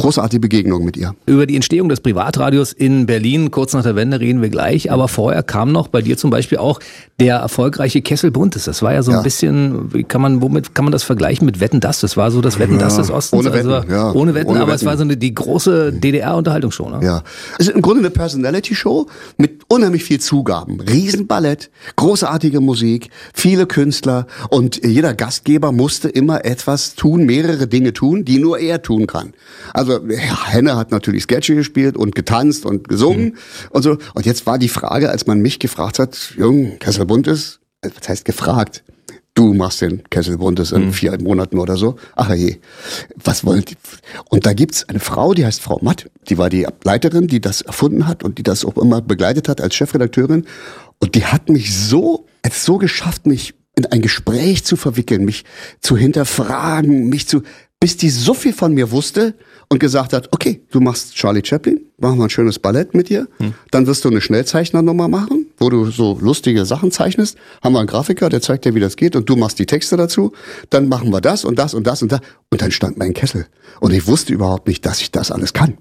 großartige Begegnung mit ihr. Über die Entstehung des Privatradios in Berlin, kurz nach der Wende, reden wir gleich. Aber vorher kam noch bei dir zum Beispiel auch der erfolgreiche Kessel Buntes. Das war ja so ein bisschen, womit kann man das vergleichen mit Wetten, dass? Das war so das Wetten, dass des Ostens. Ohne Wetten, ohne Wetten, ohne aber Wetten. es war so die große DDR-Unterhaltungsshow. Ne? Ja, es ist im Grunde eine Personality-Show mit unheimlich viel Zugaben. Riesenballett, großartige Musik, viele Künstler und jeder Gastgeber musste immer etwas tun, mehrere Dinge tun, die nur er tun kann. Also Henne hat natürlich Sketche gespielt und getanzt und gesungen und so. Und jetzt war die Frage, als man mich gefragt hat, Jung, Kessel Buntes, was heißt gefragt? Du machst den Kessel Buntes in 4 Monaten oder so. Ach je, was wollt ihr? Und da gibt's eine Frau, die heißt Frau Matt. Die war die Leiterin, die das erfunden hat und die das auch immer begleitet hat als Chefredakteurin. Und die hat mich es so geschafft, mich in ein Gespräch zu verwickeln, mich zu hinterfragen, bis die so viel von mir wusste und gesagt hat, okay, du machst Charlie Chaplin, machen wir ein schönes Ballett mit dir, dann wirst du eine Schnellzeichner-Nummer machen, wo du so lustige Sachen zeichnest, haben wir einen Grafiker, der zeigt dir, wie das geht und du machst die Texte dazu, dann machen wir das und das und das und das und dann stand mein Kessel und ich wusste überhaupt nicht, dass ich das alles kann.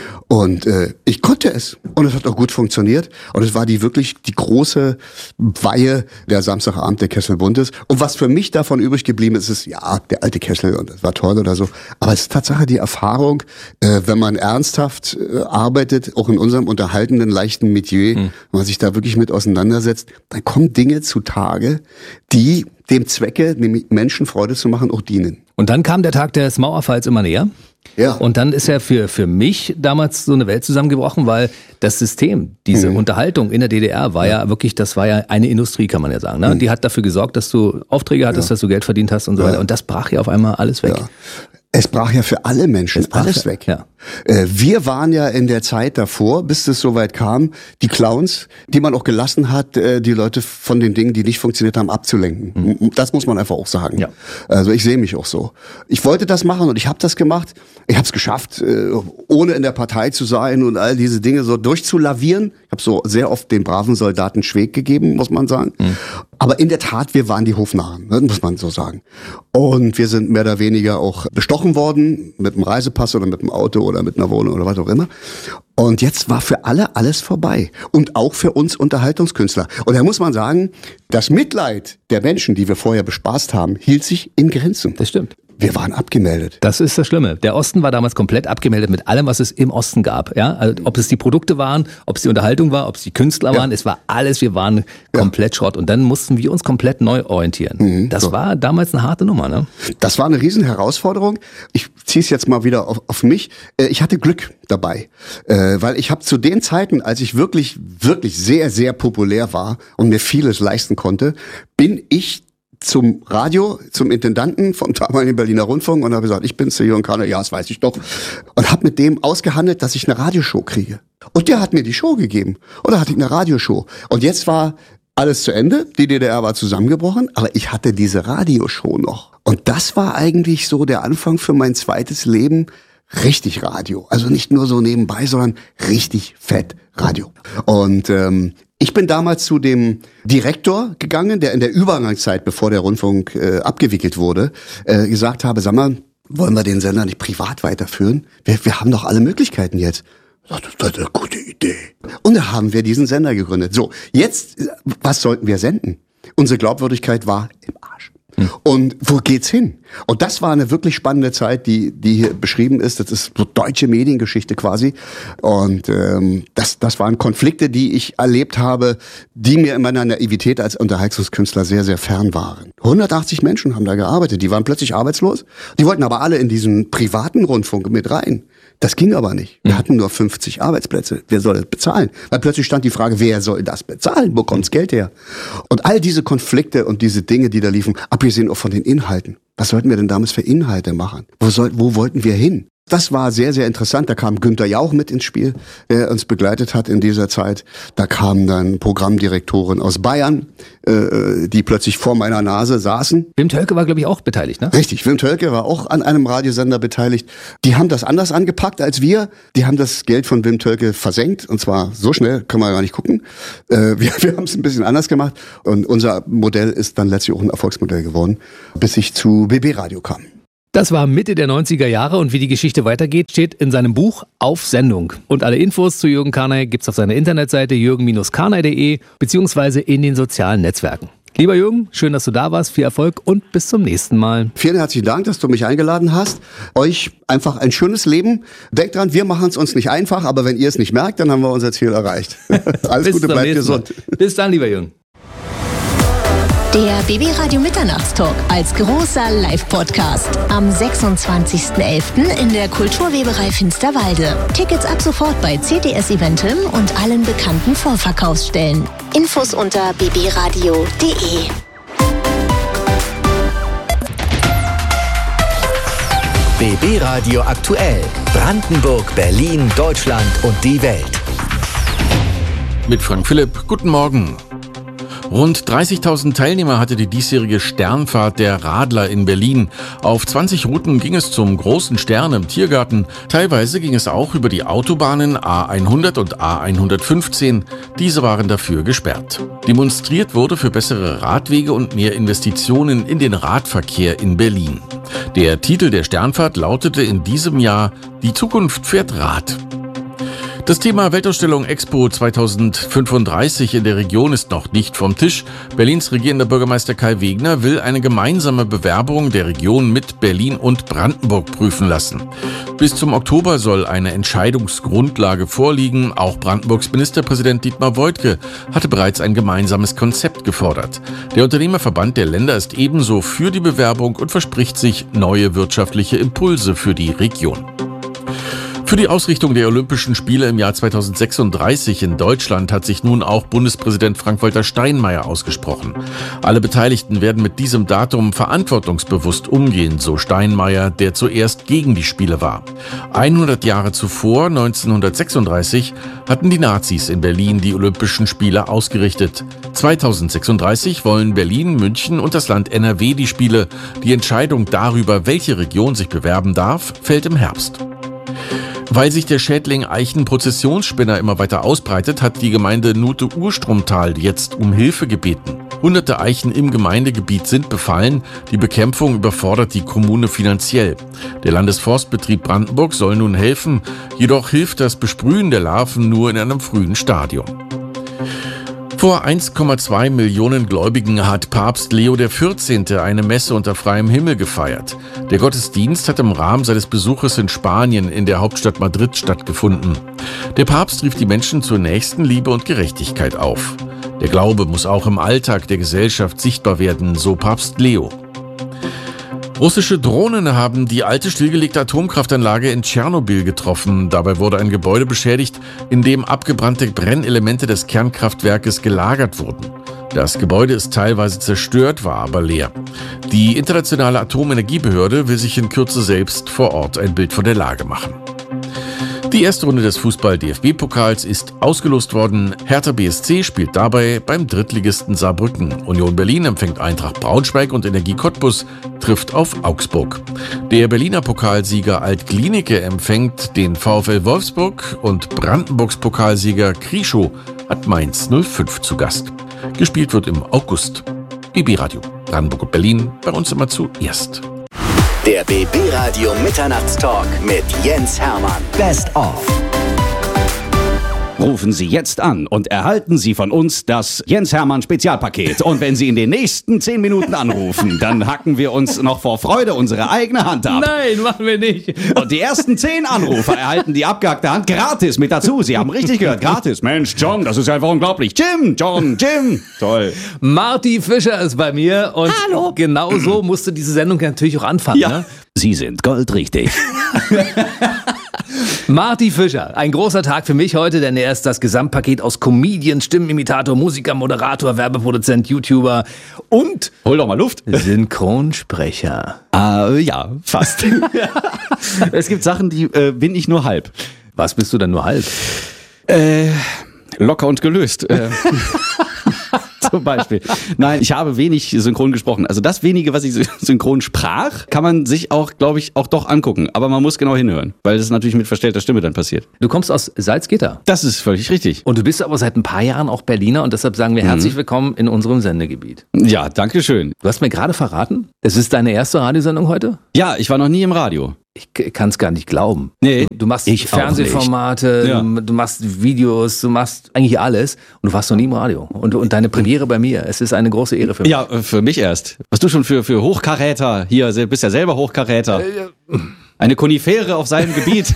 Und ich konnte es und es hat auch gut funktioniert und es war wirklich die große Weihe der Samstagabend der Kessel Buntes und was für mich davon übrig geblieben ist, ja, der alte Kessel und das war toll oder so, aber es ist Tatsache die Erfahrung, wenn man ernsthaft arbeitet, auch in unserem unterhaltenden, leichten Metier, wenn man sich da wirklich mit auseinandersetzt, dann kommen Dinge zutage, die dem Zwecke, nämlich Menschen Freude zu machen, auch dienen. Und dann kam der Tag des Mauerfalls immer näher. Ja. Und dann ist ja für mich damals so eine Welt zusammengebrochen, weil das System, diese Unterhaltung in der DDR war ja wirklich, das war ja eine Industrie, kann man ja sagen. Ne? Die hat dafür gesorgt, dass du Aufträge hattest, dass du Geld verdient hast und so weiter. Und das brach ja auf einmal alles weg. Ja. Es brach ja für alle Menschen alles weg. Ja. Wir waren ja in der Zeit davor, bis es soweit kam, die Clowns, die man auch gelassen hat, die Leute von den Dingen, die nicht funktioniert haben, abzulenken. Das muss man einfach auch sagen. Ja. Also ich sehe mich auch so. Ich wollte das machen und ich habe das gemacht. Ich habe es geschafft, ohne in der Partei zu sein und all diese Dinge so durchzulavieren. Ich habe so sehr oft den braven Soldaten Schweig gegeben, muss man sagen. Aber in der Tat, wir waren die Hofnarren, muss man so sagen. Und wir sind mehr oder weniger auch bestochen worden mit einem Reisepass oder mit einem Auto oder mit einer Wohnung oder was auch immer. Und jetzt war für alle alles vorbei. Und auch für uns Unterhaltungskünstler. Und da muss man sagen, das Mitleid der Menschen, die wir vorher bespaßt haben, hielt sich in Grenzen. Das stimmt. Wir waren abgemeldet. Das ist das Schlimme. Der Osten war damals komplett abgemeldet mit allem, was es im Osten gab. Ja, also ob es die Produkte waren, ob es die Unterhaltung war, ob es die Künstler waren, es war alles, wir waren komplett Schrott. Und dann mussten wir uns komplett neu orientieren. Das war damals eine harte Nummer, ne? Das war eine riesen Herausforderung. Ich ziehe es jetzt mal wieder auf mich. Ich hatte Glück dabei, weil ich habe zu den Zeiten, als ich wirklich sehr, sehr populär war und mir vieles leisten konnte, bin ich zum Radio, zum Intendanten vom damaligen Berliner Rundfunk und habe gesagt, ich bin's, der Jürgen Kahner, ja, das weiß ich doch. Und habe mit dem ausgehandelt, dass ich eine Radioshow kriege. Und der hat mir die Show gegeben. Und da hatte ich eine Radioshow. Und jetzt war alles zu Ende, die DDR war zusammengebrochen, aber ich hatte diese Radioshow noch. Und das war eigentlich so der Anfang für mein zweites Leben, richtig Radio. Also nicht nur so nebenbei, sondern richtig fett Radio. Und ich bin damals zu dem Direktor gegangen, der in der Übergangszeit, bevor der Rundfunk abgewickelt wurde, gesagt habe, sag mal, wollen wir den Sender nicht privat weiterführen? Wir haben doch alle Möglichkeiten jetzt. Das ist eine gute Idee. Und da haben wir diesen Sender gegründet. So, jetzt, was sollten wir senden? Unsere Glaubwürdigkeit war im Arsch. Und wo geht's hin? Und das war eine wirklich spannende Zeit, die hier beschrieben ist. Das ist so deutsche Mediengeschichte quasi. Und das waren Konflikte, die ich erlebt habe, die mir in meiner Naivität als Unterhaltungskünstler sehr, sehr fern waren. 180 Menschen haben da gearbeitet. Die waren plötzlich arbeitslos. Die wollten aber alle in diesen privaten Rundfunk mit rein. Das ging aber nicht. Wir hatten nur 50 Arbeitsplätze. Wer soll das bezahlen? Weil plötzlich stand die Frage, wer soll das bezahlen? Wo kommt's Geld her? Und all diese Konflikte und diese Dinge, die da liefen, abgesehen auch von den Inhalten. Was sollten wir denn damals für Inhalte machen? Wo wollten wir hin? Das war sehr, sehr interessant. Da kam Günther Jauch mit ins Spiel, der uns begleitet hat in dieser Zeit. Da kamen dann Programmdirektoren aus Bayern, die plötzlich vor meiner Nase saßen. Wim Tölke war, glaube ich, auch beteiligt, ne? Richtig, Wim Tölke war auch an einem Radiosender beteiligt. Die haben das anders angepackt als wir. Die haben das Geld von Wim Tölke versenkt. Und zwar so schnell, können wir gar nicht gucken. Wir haben es ein bisschen anders gemacht. Und unser Modell ist dann letztlich auch ein Erfolgsmodell geworden, bis ich zu BB Radio kam. Das war Mitte der 90er Jahre und wie die Geschichte weitergeht, steht in seinem Buch Auf Sendung. Und alle Infos zu Jürgen Karney gibt's auf seiner Internetseite jürgen-karney.de beziehungsweise in den sozialen Netzwerken. Lieber Jürgen, schön, dass du da warst, viel Erfolg und bis zum nächsten Mal. Vielen herzlichen Dank, dass du mich eingeladen hast. Euch einfach ein schönes Leben. Denkt dran, wir machen es uns nicht einfach, aber wenn ihr es nicht merkt, dann haben wir unser Ziel erreicht. Alles Gute, bleibt gesund. Bis dann, lieber Jürgen. Der BB Radio Mitternachtstalk als großer Live-Podcast am 26.11. in der Kulturweberei Finsterwalde. Tickets ab sofort bei CTS Eventim und allen bekannten Vorverkaufsstellen. Infos unter bbradio.de. BB Radio aktuell. Brandenburg, Berlin, Deutschland und die Welt. Mit Frank Philipp, guten Morgen. Rund 30.000 Teilnehmer hatte die diesjährige Sternfahrt der Radler in Berlin. Auf 20 Routen ging es zum großen Stern im Tiergarten. Teilweise ging es auch über die Autobahnen A100 und A115. Diese waren dafür gesperrt. Demonstriert wurde für bessere Radwege und mehr Investitionen in den Radverkehr in Berlin. Der Titel der Sternfahrt lautete in diesem Jahr »Die Zukunft fährt Rad«. Das Thema Weltausstellung Expo 2035 in der Region ist noch nicht vom Tisch. Berlins regierender Bürgermeister Kai Wegner will eine gemeinsame Bewerbung der Region mit Berlin und Brandenburg prüfen lassen. Bis zum Oktober soll eine Entscheidungsgrundlage vorliegen. Auch Brandenburgs Ministerpräsident Dietmar Woidke hatte bereits ein gemeinsames Konzept gefordert. Der Unternehmerverband der Länder ist ebenso für die Bewerbung und verspricht sich neue wirtschaftliche Impulse für die Region. Für die Ausrichtung der Olympischen Spiele im Jahr 2036 in Deutschland hat sich nun auch Bundespräsident Frank-Walter Steinmeier ausgesprochen. Alle Beteiligten werden mit diesem Datum verantwortungsbewusst umgehen, so Steinmeier, der zuerst gegen die Spiele war. 100 Jahre zuvor, 1936, hatten die Nazis in Berlin die Olympischen Spiele ausgerichtet. 2036 wollen Berlin, München und das Land NRW die Spiele. Die Entscheidung darüber, welche Region sich bewerben darf, fällt im Herbst. Weil sich der Schädling Eichen-Prozessionsspinner immer weiter ausbreitet, hat die Gemeinde Nuthe-Urstromtal jetzt um Hilfe gebeten. Hunderte Eichen im Gemeindegebiet sind befallen. Die Bekämpfung überfordert die Kommune finanziell. Der Landesforstbetrieb Brandenburg soll nun helfen, jedoch hilft das Besprühen der Larven nur in einem frühen Stadium. Vor 1,2 Millionen Gläubigen hat Papst Leo XIV. Eine Messe unter freiem Himmel gefeiert. Der Gottesdienst hat im Rahmen seines Besuches in Spanien in der Hauptstadt Madrid stattgefunden. Der Papst rief die Menschen zur Nächstenliebe und Gerechtigkeit auf. Der Glaube muss auch im Alltag der Gesellschaft sichtbar werden, so Papst Leo. Russische Drohnen haben die alte stillgelegte Atomkraftanlage in Tschernobyl getroffen. Dabei wurde ein Gebäude beschädigt, in dem abgebrannte Brennelemente des Kernkraftwerkes gelagert wurden. Das Gebäude ist teilweise zerstört, war aber leer. Die Internationale Atomenergiebehörde will sich in Kürze selbst vor Ort ein Bild von der Lage machen. Die erste Runde des Fußball-DFB-Pokals ist ausgelost worden. Hertha BSC spielt dabei beim Drittligisten Saarbrücken. Union Berlin empfängt Eintracht Braunschweig und Energie Cottbus trifft auf Augsburg. Der Berliner Pokalsieger Alt-Glienicke empfängt den VfL Wolfsburg und Brandenburgs Pokalsieger Krieschow hat Mainz 05 zu Gast. Gespielt wird im August. BB Radio, Brandenburg und Berlin, bei uns immer zuerst. Der BB Radio Mitternachtstalk mit Jens Hermann. Best of. Rufen Sie jetzt an und erhalten Sie von uns das Jens Hermann Spezialpaket. Und wenn Sie in den nächsten 10 Minuten anrufen, dann hacken wir uns noch vor Freude unsere eigene Hand ab. Nein, machen wir nicht. Und die ersten 10 Anrufer erhalten die abgehackte Hand gratis mit dazu. Sie haben richtig gehört, gratis. Mensch, John, das ist einfach unglaublich. Jim, toll. Marty Fischer ist bei mir und hallo. Genau so musste diese Sendung natürlich auch anfangen. Ja. Ne? Sie sind goldrichtig. Marty Fischer, ein großer Tag für mich heute, denn er ist das Gesamtpaket aus Comedian, Stimmenimitator, Musiker, Moderator, Werbeproduzent, YouTuber und hol doch mal Luft. Synchronsprecher. Ja, fast. Es gibt Sachen, die bin ich nur halb. Was bist du denn nur halb? Locker und gelöst. Zum Beispiel. Nein, ich habe wenig synchron gesprochen. Also das wenige, was ich synchron sprach, kann man sich auch, glaube ich, auch doch angucken. Aber man muss genau hinhören, weil das natürlich mit verstellter Stimme dann passiert. Du kommst aus Salzgitter. Das ist völlig richtig. Und du bist aber seit ein paar Jahren auch Berliner und deshalb sagen wir herzlich willkommen in unserem Sendegebiet. Ja, danke schön. Du hast mir gerade verraten, es ist deine erste Radiosendung heute? Ja, ich war noch nie im Radio. Ich kann es gar nicht glauben. Nee, du machst ich auch Fernsehformate, nicht. Ja. du machst Videos, du machst eigentlich alles und du warst noch nie im Radio. Und deine Premiere bei mir, es ist eine große Ehre für mich. Ja, für mich erst. Was du schon für Hochkaräter hier, bist ja selber Hochkaräter. Eine Konifere auf seinem Gebiet.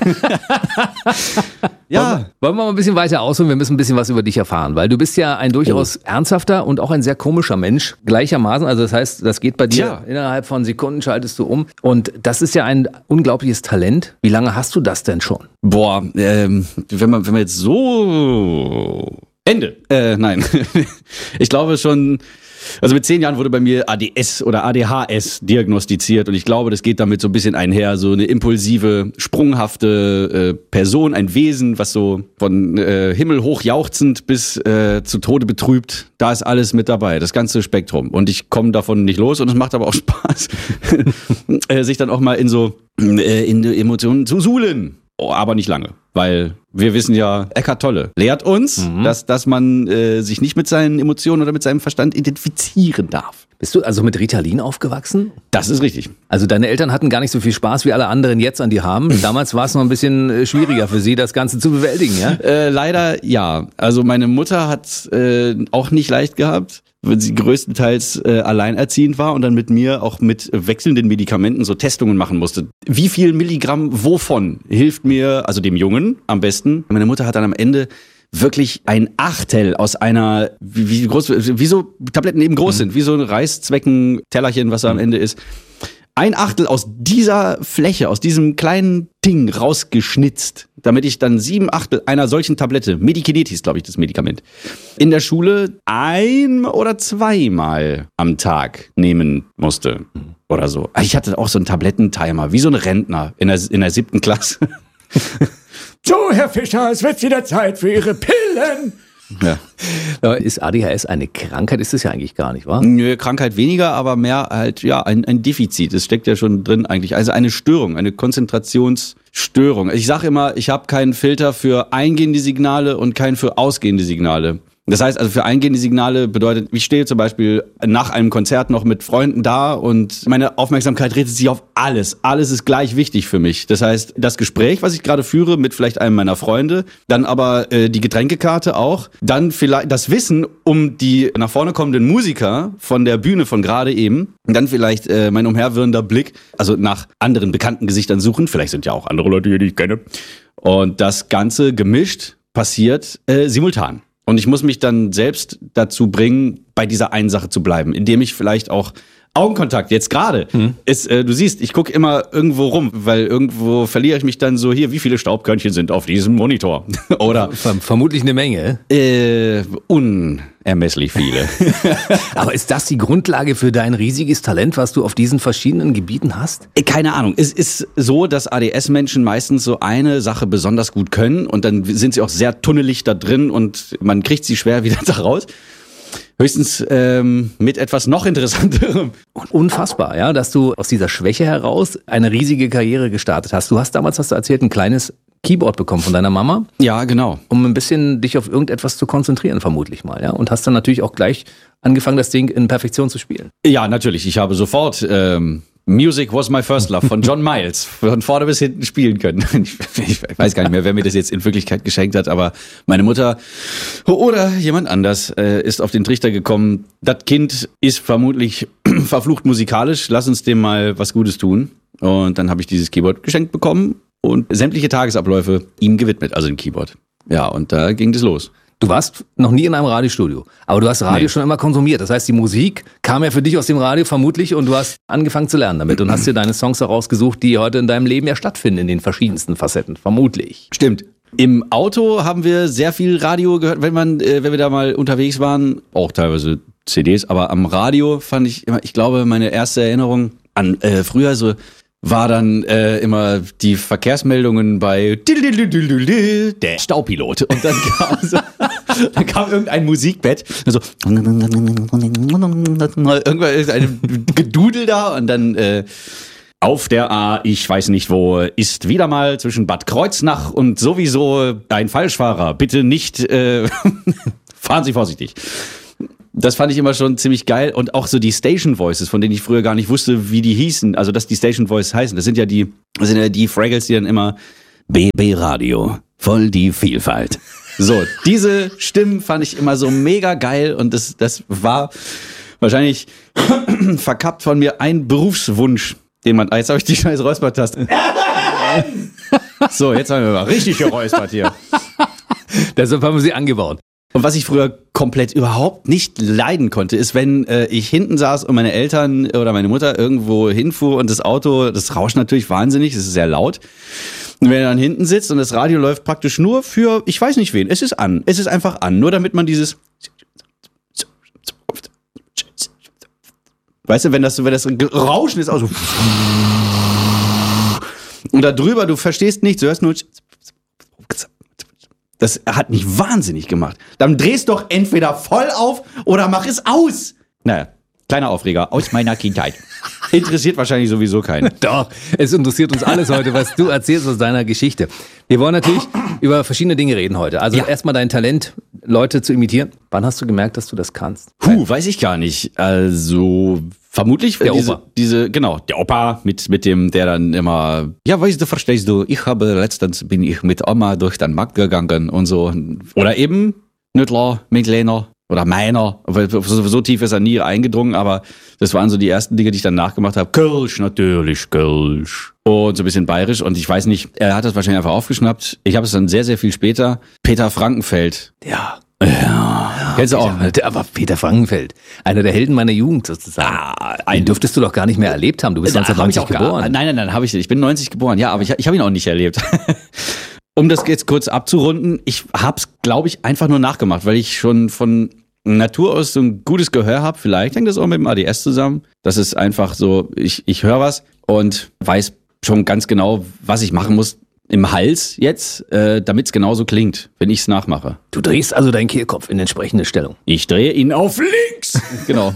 Ja. Wollen wir mal ein bisschen weiter ausholen? Wir müssen ein bisschen was über dich erfahren, weil du bist ja ein durchaus ernsthafter und auch ein sehr komischer Mensch gleichermaßen. Also das heißt, das geht bei dir innerhalb von Sekunden schaltest du um. Und das ist ja ein unglaubliches Talent. Wie lange hast du das denn schon? Boah, wenn man jetzt so... Ende. Nein. Ich glaube schon... Also mit 10 Jahren wurde bei mir ADS oder ADHS diagnostiziert und ich glaube, das geht damit so ein bisschen einher, so eine impulsive, sprunghafte Person, ein Wesen, was so von himmelhoch jauchzend bis zu Tode betrübt, da ist alles mit dabei, das ganze Spektrum und ich komme davon nicht los und es macht aber auch Spaß, sich dann auch mal in die Emotionen zu suhlen. Oh, aber nicht lange, weil wir wissen ja, Eckhart Tolle lehrt uns, dass man sich nicht mit seinen Emotionen oder mit seinem Verstand identifizieren darf. Bist du also mit Ritalin aufgewachsen? Das ist richtig. Also deine Eltern hatten gar nicht so viel Spaß, wie alle anderen jetzt an dir haben. Damals war es noch ein bisschen schwieriger für sie, das Ganze zu bewältigen, ja? Leider ja. Also meine Mutter hat auch nicht leicht gehabt, weil sie größtenteils alleinerziehend war und dann mit mir auch mit wechselnden Medikamenten so Testungen machen musste. Wie viel Milligramm wovon hilft mir, also dem Jungen am besten? Meine Mutter hat dann am Ende wirklich ein Achtel aus einer, wie so Tabletten eben groß sind, wie so ein Reißzwecken-Tellerchen, was da am Ende ist. Ein Achtel aus dieser Fläche, aus diesem kleinen Ding rausgeschnitzt, damit ich dann 7/8 einer solchen Tablette, Medikinet hieß, glaube ich, das Medikament, in der Schule 1- oder 2-mal am Tag nehmen musste oder so. Ich hatte auch so einen Tablettentimer, wie so ein Rentner in der 7. Klasse. So, Herr Fischer, es wird wieder Zeit für Ihre Pillen. Ja. Ist ADHS eine Krankheit? Ist es ja eigentlich gar nicht, wahr? Nö, Krankheit weniger, aber mehr halt, ja, ein Defizit. Das steckt ja schon drin eigentlich. Also eine Störung, eine Konzentrationsstörung. Ich sage immer, ich habe keinen Filter für eingehende Signale und keinen für ausgehende Signale. Das heißt also, für eingehende Signale bedeutet, ich stehe zum Beispiel nach einem Konzert noch mit Freunden da und meine Aufmerksamkeit richtet sich auf alles. Alles ist gleich wichtig für mich. Das heißt, das Gespräch, was ich gerade führe mit vielleicht einem meiner Freunde, dann aber die Getränkekarte auch, dann vielleicht das Wissen um die nach vorne kommenden Musiker von der Bühne von gerade eben, und dann vielleicht mein umherwirrender Blick, also nach anderen bekannten Gesichtern suchen, vielleicht sind ja auch andere Leute hier, die ich kenne. Und das Ganze gemischt passiert simultan. Und ich muss mich dann selbst dazu bringen, bei dieser einen Sache zu bleiben, indem ich vielleicht auch Augenkontakt, jetzt gerade, ist, du siehst, ich gucke immer irgendwo rum, weil irgendwo verliere ich mich dann so, hier, wie viele Staubkörnchen sind auf diesem Monitor? Oder Vermutlich eine Menge. Unermesslich viele. Aber ist das die Grundlage für dein riesiges Talent, was du auf diesen verschiedenen Gebieten hast? Keine Ahnung. Es ist so, dass ADS-Menschen meistens so eine Sache besonders gut können und dann sind sie auch sehr tunnelig da drin und man kriegt sie schwer wieder da raus. Höchstens mit etwas noch Interessanterem. Unfassbar, ja, dass du aus dieser Schwäche heraus eine riesige Karriere gestartet hast. Du hast damals, hast du erzählt, ein kleines Keyboard bekommen von deiner Mama. Ja, genau. Um ein bisschen dich auf irgendetwas zu konzentrieren, vermutlich mal, ja. Und hast dann natürlich auch gleich angefangen, das Ding in Perfektion zu spielen. Ja, natürlich. Ich habe sofort Music Was My First Love von John Miles von vorne bis hinten spielen können. Ich weiß gar nicht mehr, wer mir das jetzt in Wirklichkeit geschenkt hat, aber meine Mutter oder jemand anders ist auf den Trichter gekommen. Das Kind ist vermutlich verflucht musikalisch. Lass uns dem mal was Gutes tun. Und dann habe ich dieses Keyboard geschenkt bekommen und sämtliche Tagesabläufe ihm gewidmet, also dem Keyboard. Ja, und da ging das los. Du warst noch nie in einem Radiostudio, aber du hast Radio schon immer konsumiert. Das heißt, die Musik kam ja für dich aus dem Radio vermutlich und du hast angefangen zu lernen damit und hast dir deine Songs herausgesucht, die heute in deinem Leben ja stattfinden, in den verschiedensten Facetten, vermutlich. Stimmt. Im Auto haben wir sehr viel Radio gehört, wenn wir da mal unterwegs waren, auch teilweise CDs, aber am Radio fand ich immer, ich glaube, meine erste Erinnerung an früher so war dann immer die Verkehrsmeldungen bei der Staupilot. Und dann kam so Dann kam irgendein Musikbett, so irgendwann ist ein Gedudel da und dann auf der A, ich weiß nicht wo, ist wieder mal zwischen Bad Kreuznach und sowieso ein Falschfahrer. Bitte nicht, fahren Sie vorsichtig. Das fand ich immer schon ziemlich geil und auch so die Station Voices, von denen ich früher gar nicht wusste, wie die hießen, also dass die Station Voices heißen. Das sind ja die Fraggles, die dann immer BB Radio, voll die Vielfalt. So, diese Stimmen fand ich immer so mega geil und das war wahrscheinlich verkappt von mir ein Berufswunsch, den man, jetzt habe ich die scheiß Räuspertaste. So, jetzt haben wir mal richtig geräuspert hier. Deshalb haben wir sie angebaut. Und was ich früher komplett überhaupt nicht leiden konnte, ist, wenn ich hinten saß und meine Eltern oder meine Mutter irgendwo hinfuhr und das Auto, das rauscht natürlich wahnsinnig, es ist sehr laut. Und wenn er dann hinten sitzt und das Radio läuft praktisch nur für, ich weiß nicht wen, es ist an, es ist einfach an, nur damit man dieses, weißt du, wenn das Rauschen ist, auch so, und da drüber, du verstehst nichts, du hörst nur, das hat mich wahnsinnig gemacht. Dann drehst doch entweder voll auf oder mach es aus. Naja, kleiner Aufreger aus meiner Kindheit. Interessiert wahrscheinlich sowieso keinen. Doch, es interessiert uns alles heute, was du erzählst aus deiner Geschichte. Wir wollen natürlich über verschiedene Dinge reden heute. Also erstmal dein Talent, Leute zu imitieren. Wann hast du gemerkt, dass du das kannst? Weiß ich gar nicht. Also vermutlich der Opa. Der Opa mit dem, der dann immer, ja, weißt du, verstehst du, letztens bin ich mit Oma durch den Markt gegangen und so. Oder eben Nüttler, Mittlener oder meiner. So tief ist er nie eingedrungen, aber das waren so die ersten Dinge, die ich dann nachgemacht habe. Kölsch, natürlich, Kölsch. Und so ein bisschen bayerisch. Und ich weiß nicht, er hat das wahrscheinlich einfach aufgeschnappt. Ich habe es dann sehr, sehr viel später. Peter Frankenfeld. Ja. Kennst du auch? Aber Peter Frankenfeld, einer der Helden meiner Jugend sozusagen. Den dürftest du doch gar nicht mehr erlebt haben. Du bist 1990 geboren. Nein, habe ich nicht. Ich bin 90 geboren. Ja, aber ich habe ihn auch nicht erlebt. Um das jetzt kurz abzurunden, ich habe es, glaube ich, einfach nur nachgemacht, weil ich schon von Natur aus so ein gutes Gehör habe. Vielleicht hängt das auch mit dem ADS zusammen. Das ist einfach so, ich höre was und weiß schon ganz genau, was ich machen muss im Hals jetzt, damit es genauso klingt, wenn ich es nachmache. Du drehst also deinen Kehlkopf in entsprechende Stellung. Ich drehe ihn auf links. Genau.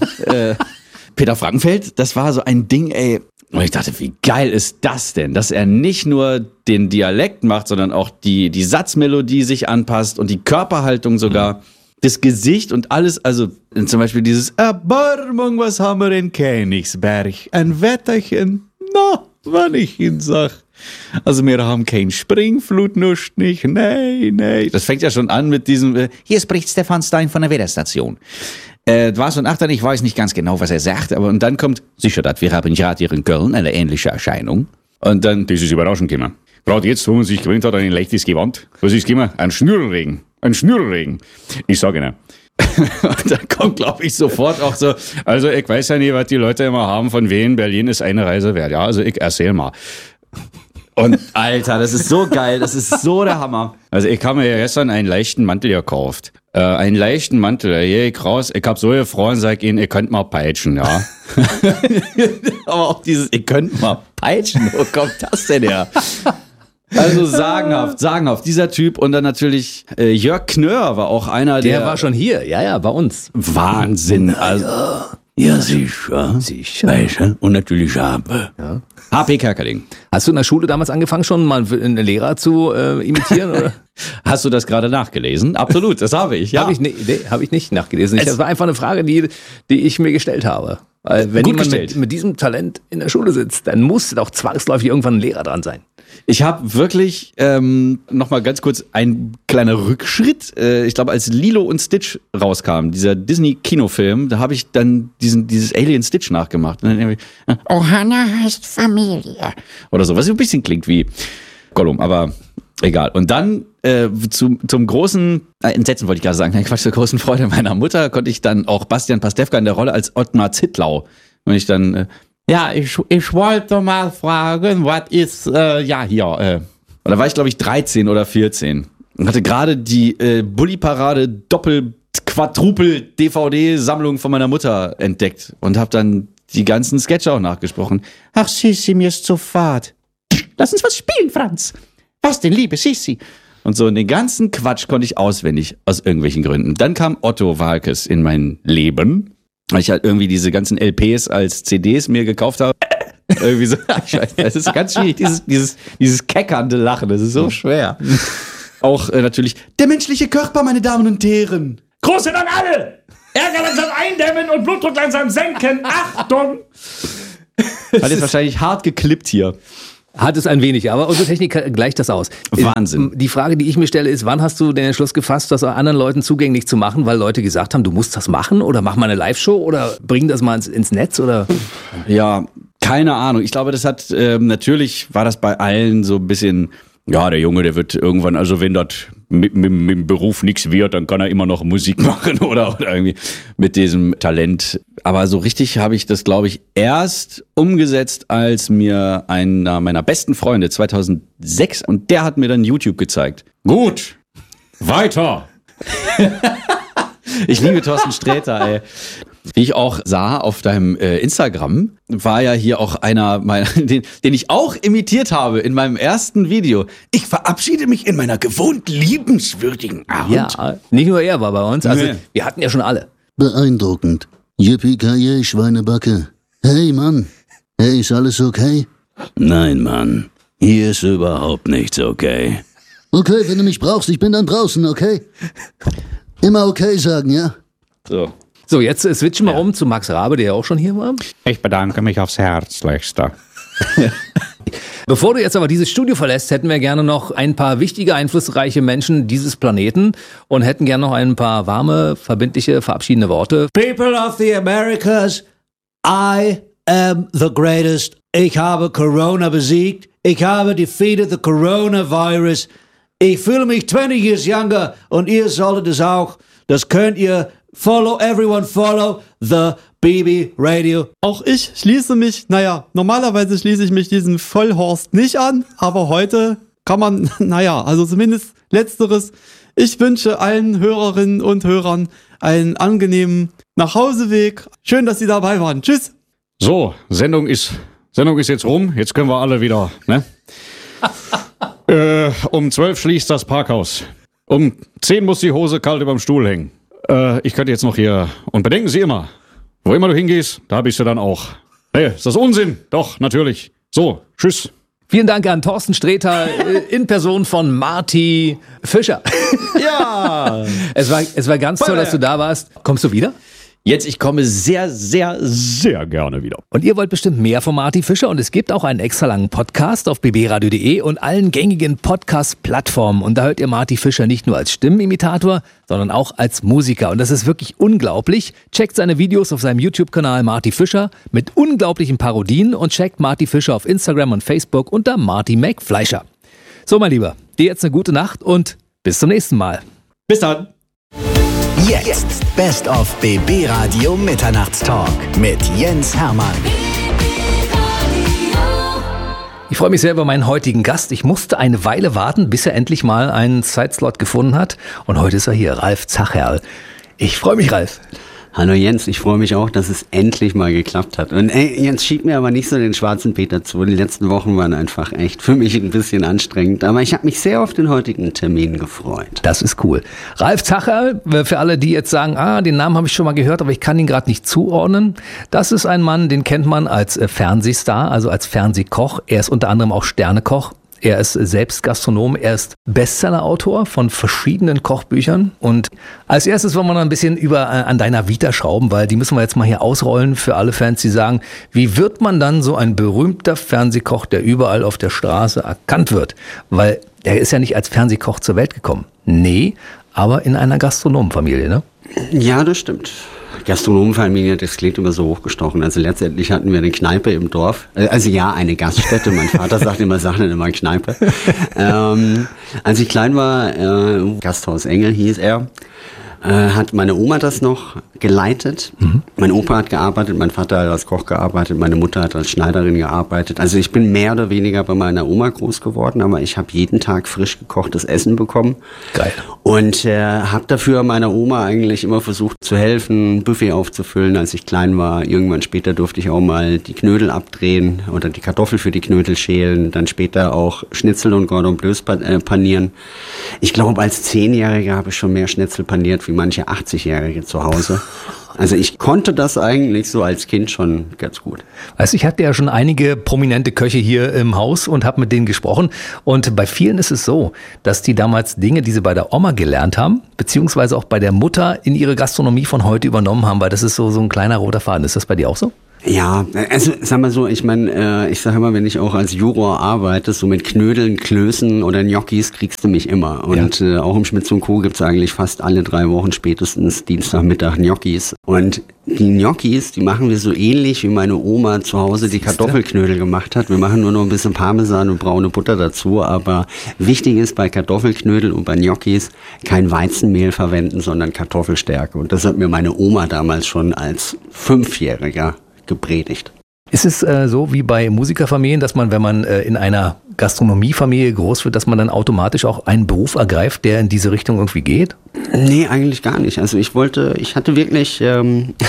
Peter Frankenfeld, das war so ein Ding, ey. Und ich dachte, wie geil ist das denn, dass er nicht nur den Dialekt macht, sondern auch die Satzmelodie sich anpasst und die Körperhaltung sogar, das Gesicht und alles, also zum Beispiel dieses Erbarmung, was haben wir in Königsberg? Ein Wetterchen, na, wann ich ihn sag. Also wir haben kein Springflut, nicht, nee. Das fängt ja schon an mit diesem, hier spricht Stefan Stein von der Wetterstation. War so ein Achter, ich weiß nicht ganz genau, was er sagt, aber und dann kommt, sicher, dass wir haben gerade hier in Köln eine ähnliche Erscheinung. Und dann, das ist überraschend gekommen. Gerade jetzt, wo man sich gewöhnt hat an ein leichtes Gewand, was ist gekommen? Ein Schnürregen. Ich sage Ihnen. Und dann kommt, glaube ich, sofort auch so, also ich weiß ja nicht, was die Leute immer haben, von Wien, Berlin ist eine Reise wert. Ja, also ich erzähl mal. Und Alter, das ist so geil, das ist so der Hammer. Also ich habe mir ja gestern einen leichten Mantel gekauft. Einen leichten Mantel, da gehe ich raus, ich habe so gefroren, sag ihnen, ihr könnt mal peitschen, ja. Aber auch dieses, ihr könnt mal peitschen, wo kommt das denn her? Also sagenhaft, dieser Typ. Und dann natürlich Jörg Knör war auch einer, der war schon hier, ja, bei uns. Wahnsinn, also. Ja, sicher. Weißt du? Und natürlich habe. Ja. HP Kerkeling. Hast du in der Schule damals angefangen, schon mal einen Lehrer zu imitieren? Oder? Hast du das gerade nachgelesen? Absolut, das habe ich. Ja. Habe ich nicht nachgelesen. Das war einfach eine Frage, die ich mir gestellt habe. Weil wenn jemand mit diesem Talent in der Schule sitzt, dann muss doch zwangsläufig irgendwann ein Lehrer dran sein. Ich habe wirklich, nochmal ganz kurz, ein kleiner Rückschritt. Ich glaube, als Lilo und Stitch rauskam, dieser Disney-Kinofilm, da habe ich dann dieses Alien Stitch nachgemacht. Und dann irgendwie, Ohana heißt Familie. Oder so, was ein bisschen klingt wie Gollum, aber egal. Und dann zum großen Entsetzen wollte ich gerade sagen, Quatsch, zur großen Freude meiner Mutter konnte ich dann auch Bastian Pastewka in der Rolle als Ottmar Zittlau. Und ich dann, ich wollte mal fragen, was ist, hier. Und da war ich, glaube ich, 13 oder 14 und hatte gerade die Bulli-Parade Doppel-Quadrupel-DVD-Sammlung von meiner Mutter entdeckt und habe dann die ganzen Sketche auch nachgesprochen. Ach, Sissi, mir ist zu fad. Lass uns was spielen, Franz. Was denn, liebe Sissi? und so. Und den ganzen Quatsch konnte ich auswendig, aus irgendwelchen Gründen. Dann kam Otto Waalkes in mein Leben, weil ich halt irgendwie diese ganzen LPs als CDs mir gekauft habe. Irgendwie so, ich weiß, das ist ganz schwierig, dieses keckernde Lachen, das ist so schwer. Auch natürlich der menschliche Körper, meine Damen und Herren. Grüße an alle! Ärger langsam eindämmen und Blutdruck langsam senken. Achtung! Hat jetzt wahrscheinlich hart geklippt hier. Hat es ein wenig, aber unsere Technik gleicht das aus. Wahnsinn. Die Frage, die ich mir stelle, ist, wann hast du den Entschluss gefasst, das anderen Leuten zugänglich zu machen, weil Leute gesagt haben, du musst das machen oder mach mal eine Live-Show oder bring das mal ins Netz oder? Ja, keine Ahnung. Ich glaube, das hat, natürlich war das bei allen so ein bisschen, ja, der Junge, der wird irgendwann, also wenn das mit dem Beruf nichts wird, dann kann er immer noch Musik machen oder irgendwie mit diesem Talent. Aber so richtig habe ich das, glaube ich, erst umgesetzt, als mir einer meiner besten Freunde 2006, und der hat mir dann YouTube gezeigt. Gut, weiter. Ich liebe Thorsten Sträter, ey. Wie ich auch sah auf deinem Instagram, war ja hier auch einer meiner, den ich auch imitiert habe in meinem ersten Video. Ich verabschiede mich in meiner gewohnt liebenswürdigen Art. Ja, nicht nur er war bei uns, also wir hatten ja schon alle. Beeindruckend. Yippie-ki-yay, Schweinebacke. Hey, Mann. Hey, ist alles okay? Nein, Mann. Hier ist überhaupt nichts okay. Okay, wenn du mich brauchst, ich bin dann draußen, okay? Immer okay sagen, ja? So, jetzt switchen wir um zu Max Rabe, der ja auch schon hier war. Ich bedanke mich aufs Herzlichste. Bevor du jetzt aber dieses Studio verlässt, hätten wir gerne noch ein paar wichtige, einflussreiche Menschen dieses Planeten und hätten gerne noch ein paar warme, verbindliche, verabschiedende Worte. People of the Americas, I am the greatest. Ich habe Corona besiegt. Ich habe defeated the coronavirus. Ich fühle mich 20 years younger und ihr solltet es auch. Das könnt ihr. Follow, everyone follow the BB Radio. Auch ich schließe mich, normalerweise schließe ich mich diesem Vollhorst nicht an, aber heute kann man, also zumindest Letzteres. Ich wünsche allen Hörerinnen und Hörern einen angenehmen Nachhauseweg. Schön, dass Sie dabei waren. Tschüss. So, Sendung ist jetzt rum. Jetzt können wir alle wieder, ne? Um 12 schließt das Parkhaus. Um 10 muss die Hose kalt überm Stuhl hängen. Ich könnte jetzt noch hier, und bedenken Sie immer, wo immer du hingehst, da bist du dann auch. Hey, ist das Unsinn? Doch, natürlich. So, tschüss. Vielen Dank an Thorsten Sträter in Person von Marty Fischer. Ja! Es war ganz toll, dass du da warst. Kommst du wieder? Jetzt, ich komme sehr, sehr, sehr gerne wieder. Und ihr wollt bestimmt mehr von Marty Fischer und es gibt auch einen extra langen Podcast auf bbradio.de und allen gängigen Podcast-Plattformen. Und da hört ihr Marty Fischer nicht nur als Stimmenimitator, sondern auch als Musiker. Und das ist wirklich unglaublich. Checkt seine Videos auf seinem YouTube-Kanal Marty Fischer mit unglaublichen Parodien und checkt Marty Fischer auf Instagram und Facebook unter Marty McFleischer. So, mein Lieber, dir jetzt eine gute Nacht und bis zum nächsten Mal. Bis dann. Jetzt Best of BB Radio Mitternachtstalk mit Jens Hermann. Ich freue mich sehr über meinen heutigen Gast. Ich musste eine Weile warten, bis er endlich mal einen Zeitslot gefunden hat. Und heute ist er hier, Ralf Zacherl. Ich freue mich, Ralf. Hallo Jens, ich freue mich auch, dass es endlich mal geklappt hat. Und Jens, schieb mir aber nicht so den schwarzen Peter zu. Die letzten Wochen waren einfach echt für mich ein bisschen anstrengend. Aber ich habe mich sehr auf den heutigen Termin gefreut. Das ist cool. Ralf Zacherl, für alle, die jetzt sagen, den Namen habe ich schon mal gehört, aber ich kann ihn gerade nicht zuordnen. Das ist ein Mann, den kennt man als Fernsehstar, also als Fernsehkoch. Er ist unter anderem auch Sternekoch. Er ist selbst Gastronom, er ist Bestsellerautor von verschiedenen Kochbüchern. Und als erstes wollen wir noch ein bisschen an deiner Vita schrauben, weil die müssen wir jetzt mal hier ausrollen für alle Fans, die sagen, wie wird man dann so ein berühmter Fernsehkoch, der überall auf der Straße erkannt wird? Weil der ist ja nicht als Fernsehkoch zur Welt gekommen. Nee, aber in einer Gastronomenfamilie, ne? Ja, das stimmt. Gastronomenfamilie, das klingt immer so hochgestochen. Also letztendlich hatten wir eine Kneipe im Dorf. Also ja, eine Gaststätte. Mein Vater sagt immer Kneipe. Als ich klein war, Gasthaus Engel hieß er. hat meine Oma das noch geleitet. Mein Opa hat gearbeitet, mein Vater hat als Koch gearbeitet, meine Mutter hat als Schneiderin gearbeitet. Also ich bin mehr oder weniger bei meiner Oma groß geworden, aber ich habe jeden Tag frisch gekochtes Essen bekommen. Geil. Und habe dafür meiner Oma eigentlich immer versucht zu helfen, Buffet aufzufüllen, als ich klein war. Irgendwann später durfte ich auch mal die Knödel abdrehen oder die Kartoffel für die Knödel schälen, dann später auch Schnitzel und Cordon Bleus panieren. Ich glaube, als 10-Jähriger habe ich schon mehr Schnitzel paniert wie manche 80-Jährige zu Hause. Also ich konnte das eigentlich so als Kind schon ganz gut. Weißt du, ich hatte ja schon einige prominente Köche hier im Haus und habe mit denen gesprochen. Und bei vielen ist es so, dass die damals Dinge, die sie bei der Oma gelernt haben, beziehungsweise auch bei der Mutter in ihre Gastronomie von heute übernommen haben, weil das ist so ein kleiner roter Faden. Ist das bei dir auch so? Ja, also sag mal so, ich meine, ich sage immer, wenn ich auch als Juror arbeite, so mit Knödeln, Klößen oder Gnocchis kriegst du mich immer. Und auch im Schmitz & Co. gibt's eigentlich fast alle 3 Wochen spätestens Dienstagmittag Gnocchis. Und die Gnocchis, die machen wir so ähnlich, wie meine Oma zu Hause die Kartoffelknödel gemacht hat. Wir machen nur noch ein bisschen Parmesan und braune Butter dazu. Aber wichtig ist bei Kartoffelknödel und bei Gnocchis kein Weizenmehl verwenden, sondern Kartoffelstärke. Und das hat mir meine Oma damals schon als 5-Jähriger gepredigt. Ist es so wie bei Musikerfamilien, dass man, wenn man in einer Gastronomiefamilie groß wird, dass man dann automatisch auch einen Beruf ergreift, der in diese Richtung irgendwie geht? Nee, eigentlich gar nicht. Also ich hatte wirklich, ich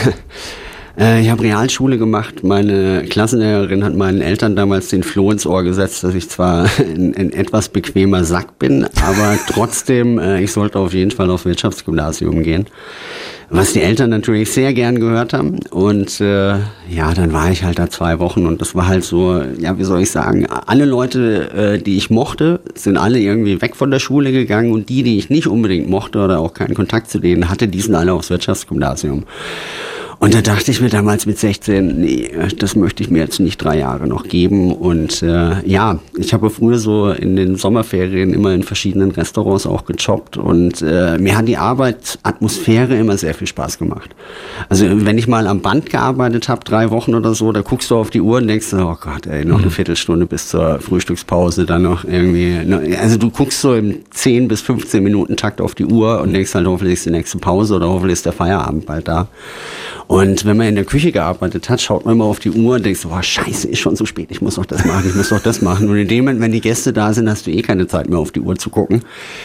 habe Realschule gemacht. Meine Klassenlehrerin hat meinen Eltern damals den Floh ins Ohr gesetzt, dass ich zwar ein etwas bequemer Sack bin, aber trotzdem, ich sollte auf jeden Fall auf Wirtschaftsgymnasium gehen. Was die Eltern natürlich sehr gern gehört haben. Und dann war ich halt da 2 Wochen und das war halt so, ja, wie soll ich sagen, alle Leute, die ich mochte, sind alle irgendwie weg von der Schule gegangen und die ich nicht unbedingt mochte oder auch keinen Kontakt zu denen hatte, die sind alle aufs Wirtschaftsgymnasium. Und da dachte ich mir damals mit 16, nee, das möchte ich mir jetzt nicht 3 Jahre noch geben. Und ich habe früher so in den Sommerferien immer in verschiedenen Restaurants auch gejobbt. Und mir hat die Arbeitsatmosphäre immer sehr viel Spaß gemacht. Also wenn ich mal am Band gearbeitet habe, 3 Wochen oder so, da guckst du auf die Uhr und denkst, oh Gott, ey, noch eine Viertelstunde bis zur Frühstückspause, dann noch irgendwie. Also du guckst so im 10 bis 15 Minuten Takt auf die Uhr und denkst halt, hoffentlich ist die nächste Pause oder hoffentlich ist der Feierabend bald da. Und wenn man in der Küche gearbeitet hat, schaut man immer auf die Uhr und denkt so, oh, scheiße, ist schon so spät, ich muss doch das machen, ich muss doch das machen. Und in dem Moment, wenn die Gäste da sind, hast du eh keine Zeit mehr auf die Uhr zu gucken.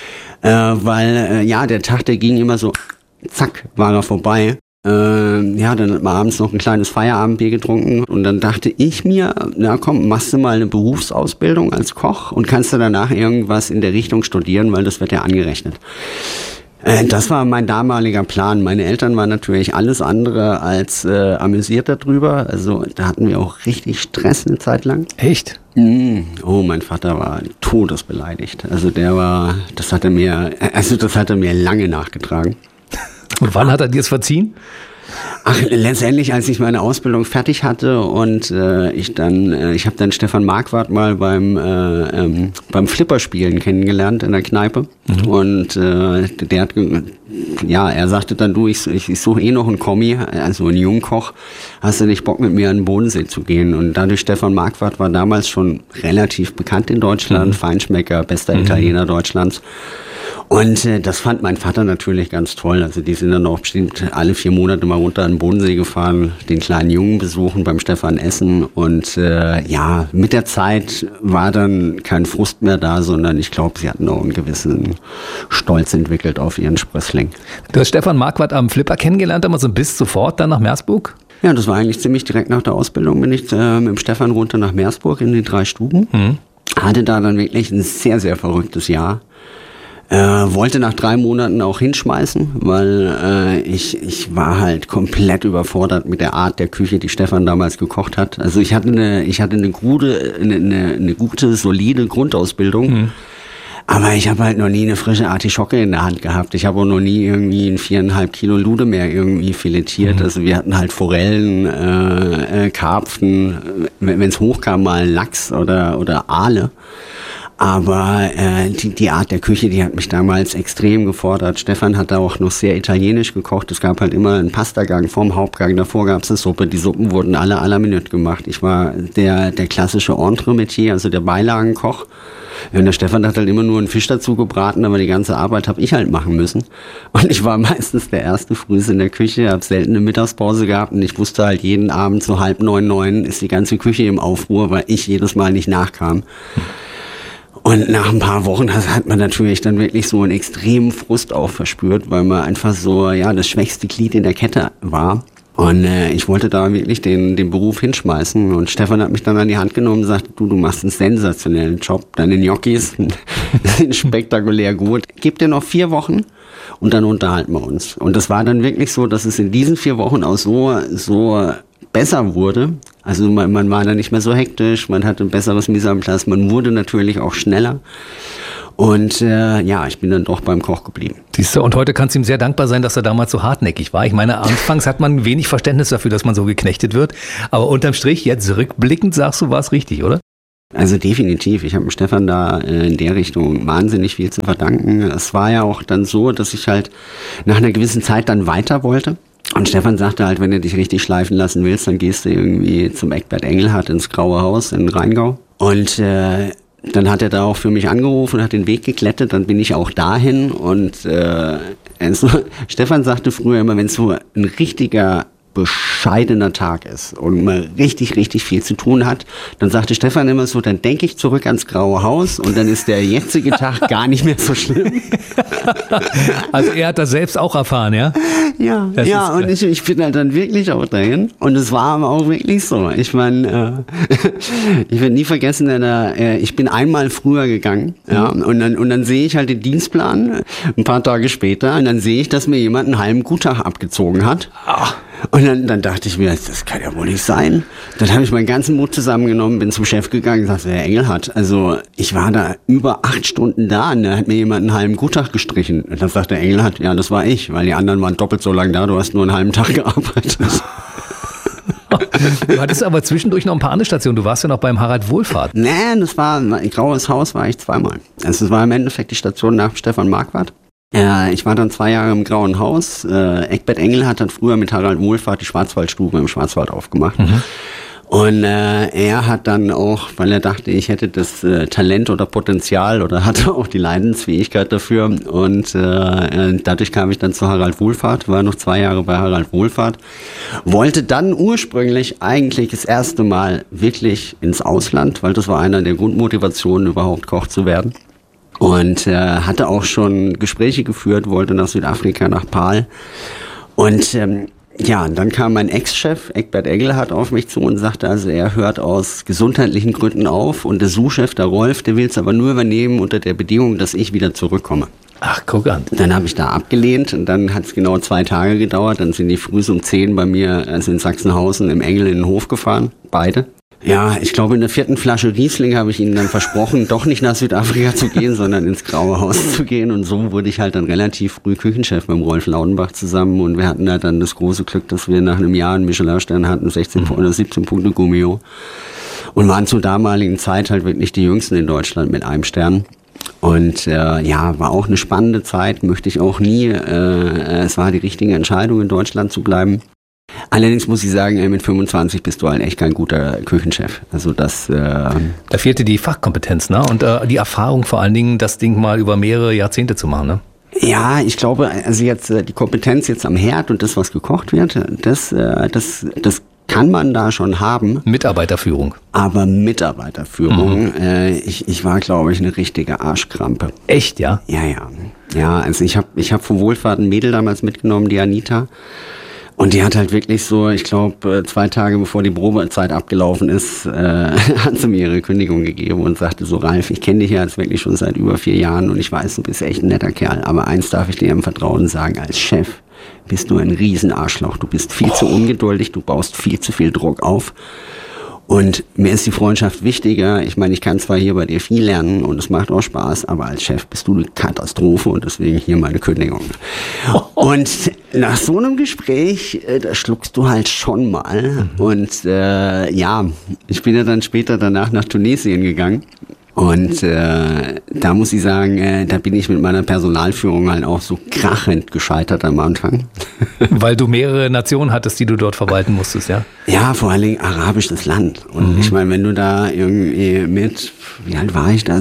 Weil der Tag, der ging immer so, zack, war er vorbei. Dann hat man abends noch ein kleines Feierabendbier getrunken und dann dachte ich mir, na komm, machst du mal eine Berufsausbildung als Koch und kannst du danach irgendwas in der Richtung studieren, weil das wird ja angerechnet. Das war mein damaliger Plan. Meine Eltern waren natürlich alles andere als amüsiert darüber. Also da hatten wir auch richtig Stress eine Zeit lang. Echt? Oh, mein Vater war todesbeleidigt. Also das hat er mir lange nachgetragen. Und wann hat er dir das verziehen? Ach, letztendlich, als ich meine Ausbildung fertig hatte und ich habe dann Stefan Marquardt mal beim Flipperspielen kennengelernt in der Kneipe. Und der hat, er sagte dann, du, ich suche eh noch einen Kommi, also einen Jungkoch, hast du nicht Bock mit mir an den Bodensee zu gehen? Und dadurch, Stefan Marquardt war damals schon relativ bekannt in Deutschland, Feinschmecker, bester Italiener Deutschlands. Und das fand mein Vater natürlich ganz toll. Also die sind dann auch bestimmt alle 4 Monate mal runter an den Bodensee gefahren, den kleinen Jungen besuchen, beim Stefan essen. Und mit der Zeit war dann kein Frust mehr da, sondern ich glaube, sie hatten auch einen gewissen Stolz entwickelt auf ihren Sprössling. Du hast Stefan Marquardt am Flipper kennengelernt, aber so bis sofort dann nach Meersburg? Ja, das war eigentlich ziemlich direkt nach der Ausbildung, bin ich mit dem Stefan runter nach Meersburg in die 3 Stuben. Hatte da dann wirklich ein sehr, sehr verrücktes Jahr. Wollte nach 3 Monaten auch hinschmeißen, weil ich war halt komplett überfordert mit der Art der Küche, die Stefan damals gekocht hat. Also ich hatte eine gute, solide Grundausbildung, aber ich habe halt noch nie eine frische Artischocke in der Hand gehabt. Ich habe auch noch nie irgendwie ein 4,5 Kilo Ludemeer irgendwie filetiert. Also wir hatten halt Forellen, Karpfen, wenn es hochkam, mal Lachs oder Aale. Aber die Art der Küche, die hat mich damals extrem gefordert. Stefan hat da auch noch sehr italienisch gekocht. Es gab halt immer einen Pastagang vorm Hauptgang. Davor gab es eine Suppe. Die Suppen wurden alle à la minute gemacht. Ich war der klassische Entremetier, also der Beilagenkoch. Und der Stefan hat halt immer nur einen Fisch dazu gebraten, aber die ganze Arbeit habe ich halt machen müssen. Und ich war meistens der erste früh in der Küche, habe selten eine Mittagspause gehabt und ich wusste halt jeden Abend so 8:30, 9 ist die ganze Küche im Aufruhr, weil ich jedes Mal nicht nachkam. Und nach ein paar Wochen hat man natürlich dann wirklich so einen extremen Frust auch verspürt, weil man einfach so, ja, das schwächste Glied in der Kette war. Und ich wollte da wirklich den Beruf hinschmeißen. Und Stefan hat mich dann an die Hand genommen und sagte, du machst einen sensationellen Job. Deine Gnocchis sind spektakulär gut. Gib dir noch 4 Wochen und dann unterhalten wir uns. Und das war dann wirklich so, dass es in diesen 4 Wochen auch so besser wurde. Also man war dann nicht mehr so hektisch, man hatte ein besseres Mise en place, man wurde natürlich auch schneller. Und ich bin dann doch beim Koch geblieben. Siehst du, und heute kannst du ihm sehr dankbar sein, dass er damals so hartnäckig war. Ich meine, anfangs hat man wenig Verständnis dafür, dass man so geknechtet wird. Aber unterm Strich, jetzt rückblickend, sagst du, war es richtig, oder? Also definitiv. Ich habe Stefan da in der Richtung wahnsinnig viel zu verdanken. Es war ja auch dann so, dass ich halt nach einer gewissen Zeit dann weiter wollte. Und Stefan sagte halt, wenn du dich richtig schleifen lassen willst, dann gehst du irgendwie zum Eckbert Engelhardt ins Graue Haus in Rheingau. Und dann hat er da auch für mich angerufen und hat den Weg geklettet, dann bin ich auch dahin und Stefan sagte früher immer, wenn es so ein richtiger bescheidener Tag ist und man richtig, richtig viel zu tun hat, dann sagte Stefan immer so, dann denke ich zurück ans Graue Haus und dann ist der jetzige Tag gar nicht mehr so schlimm. Also er hat das selbst auch erfahren, ja? Ja, und ich bin halt dann wirklich auch dahin und es war aber auch wirklich so. Ich meine, ich werde nie vergessen, ich bin einmal früher gegangen, ja, und dann sehe ich halt den Dienstplan ein paar Tage später und dann sehe ich, dass mir jemand einen halben Guttag abgezogen hat. Und dann dachte ich mir, das kann ja wohl nicht sein. Dann habe ich meinen ganzen Mut zusammengenommen, bin zum Chef gegangen und sagte, Herr Engelhardt, also ich war da über 8 Stunden da und da hat mir jemand einen halben Guttag gestrichen. Und dann sagte der Engelhardt, ja, das war ich, weil die anderen waren doppelt so lange da, du hast nur einen halben Tag gearbeitet. Du hattest aber zwischendurch noch ein paar andere Stationen. Du warst ja noch beim Harald Wohlfahrt. Nee, das war ein Graues Haus, war ich 2-mal. Also es war im Endeffekt die Station nach Stefan Marquardt. Ich war dann 2 Jahre im Grauen Haus. Eckbert Engelhardt hat früher mit Harald Wohlfahrt die Schwarzwaldstube im Schwarzwald aufgemacht. Und er hat dann auch, weil er dachte, ich hätte das Talent oder Potenzial oder hatte auch die Leidensfähigkeit dafür. Und dadurch kam ich dann zu Harald Wohlfahrt, war noch 2 Jahre bei Harald Wohlfahrt. Wollte dann ursprünglich eigentlich das erste Mal wirklich ins Ausland, weil das war einer der Grundmotivationen, überhaupt Koch zu werden. Und hatte auch schon Gespräche geführt, wollte nach Südafrika, nach Paarl. Und dann kam mein Ex-Chef, Eckbert Engelhardt, auf mich zu und sagte, also er hört aus gesundheitlichen Gründen auf und der Sous-Chef, der Rolf, der will es aber nur übernehmen unter der Bedingung, dass ich wieder zurückkomme. Ach, guck an. Dann habe ich da abgelehnt und dann hat es genau 2 Tage gedauert. Dann sind die früh um 10 bei mir, also in Sachsenhausen, im Engel in den Hof gefahren, beide. Ja, ich glaube, in der 4. Flasche Riesling habe ich ihnen dann versprochen, doch nicht nach Südafrika zu gehen, sondern ins Graue Haus zu gehen. Und so wurde ich halt dann relativ früh Küchenchef mit dem Rolf Laudenbach zusammen. Und wir hatten halt dann das große Glück, dass wir nach einem Jahr einen Michelin-Stern hatten, 16 oder 17 Punkte Gummio. Und waren zur damaligen Zeit halt wirklich die Jüngsten in Deutschland mit einem Stern. Und war auch eine spannende Zeit, möchte ich auch nie. Es war die richtige Entscheidung, in Deutschland zu bleiben. Allerdings muss ich sagen, mit 25 bist du halt echt kein guter Küchenchef. Also das. Da fehlte die Fachkompetenz, ne? Und die Erfahrung vor allen Dingen, das Ding mal über mehrere Jahrzehnte zu machen, ne? Ja, ich glaube, also jetzt die Kompetenz jetzt am Herd und das, was gekocht wird, das kann man da schon haben. Mitarbeiterführung. Aber Mitarbeiterführung, ich war, glaube ich, eine richtige Arschkrampe. Echt, ja? Ja, also ich hab von Wohlfahrt ein Mädel damals mitgenommen, die Anita. Und die hat halt wirklich so, ich glaube, 2 Tage bevor die Probezeit abgelaufen ist, hat sie mir ihre Kündigung gegeben und sagte so, Ralf, ich kenne dich ja jetzt wirklich schon seit über 4 Jahren und ich weiß, du bist echt ein netter Kerl. Aber eins darf ich dir im Vertrauen sagen, als Chef bist du ein Riesenarschloch. Du bist viel zu ungeduldig, du baust viel zu viel Druck auf. Und mir ist die Freundschaft wichtiger. Ich meine, ich kann zwar hier bei dir viel lernen und es macht auch Spaß, aber als Chef bist du eine Katastrophe und deswegen hier meine Kündigung. Und nach so einem Gespräch, da schluckst du halt schon mal. Und ich bin ja dann später danach nach Tunesien gegangen. Und da muss ich sagen, da bin ich mit meiner Personalführung halt auch so krachend gescheitert am Anfang. Weil du mehrere Nationen hattest, die du dort verwalten musstest, ja? Ja, vor allen Dingen arabisches Land. Und ich meine, wenn du da irgendwie mit, wie alt war ich da?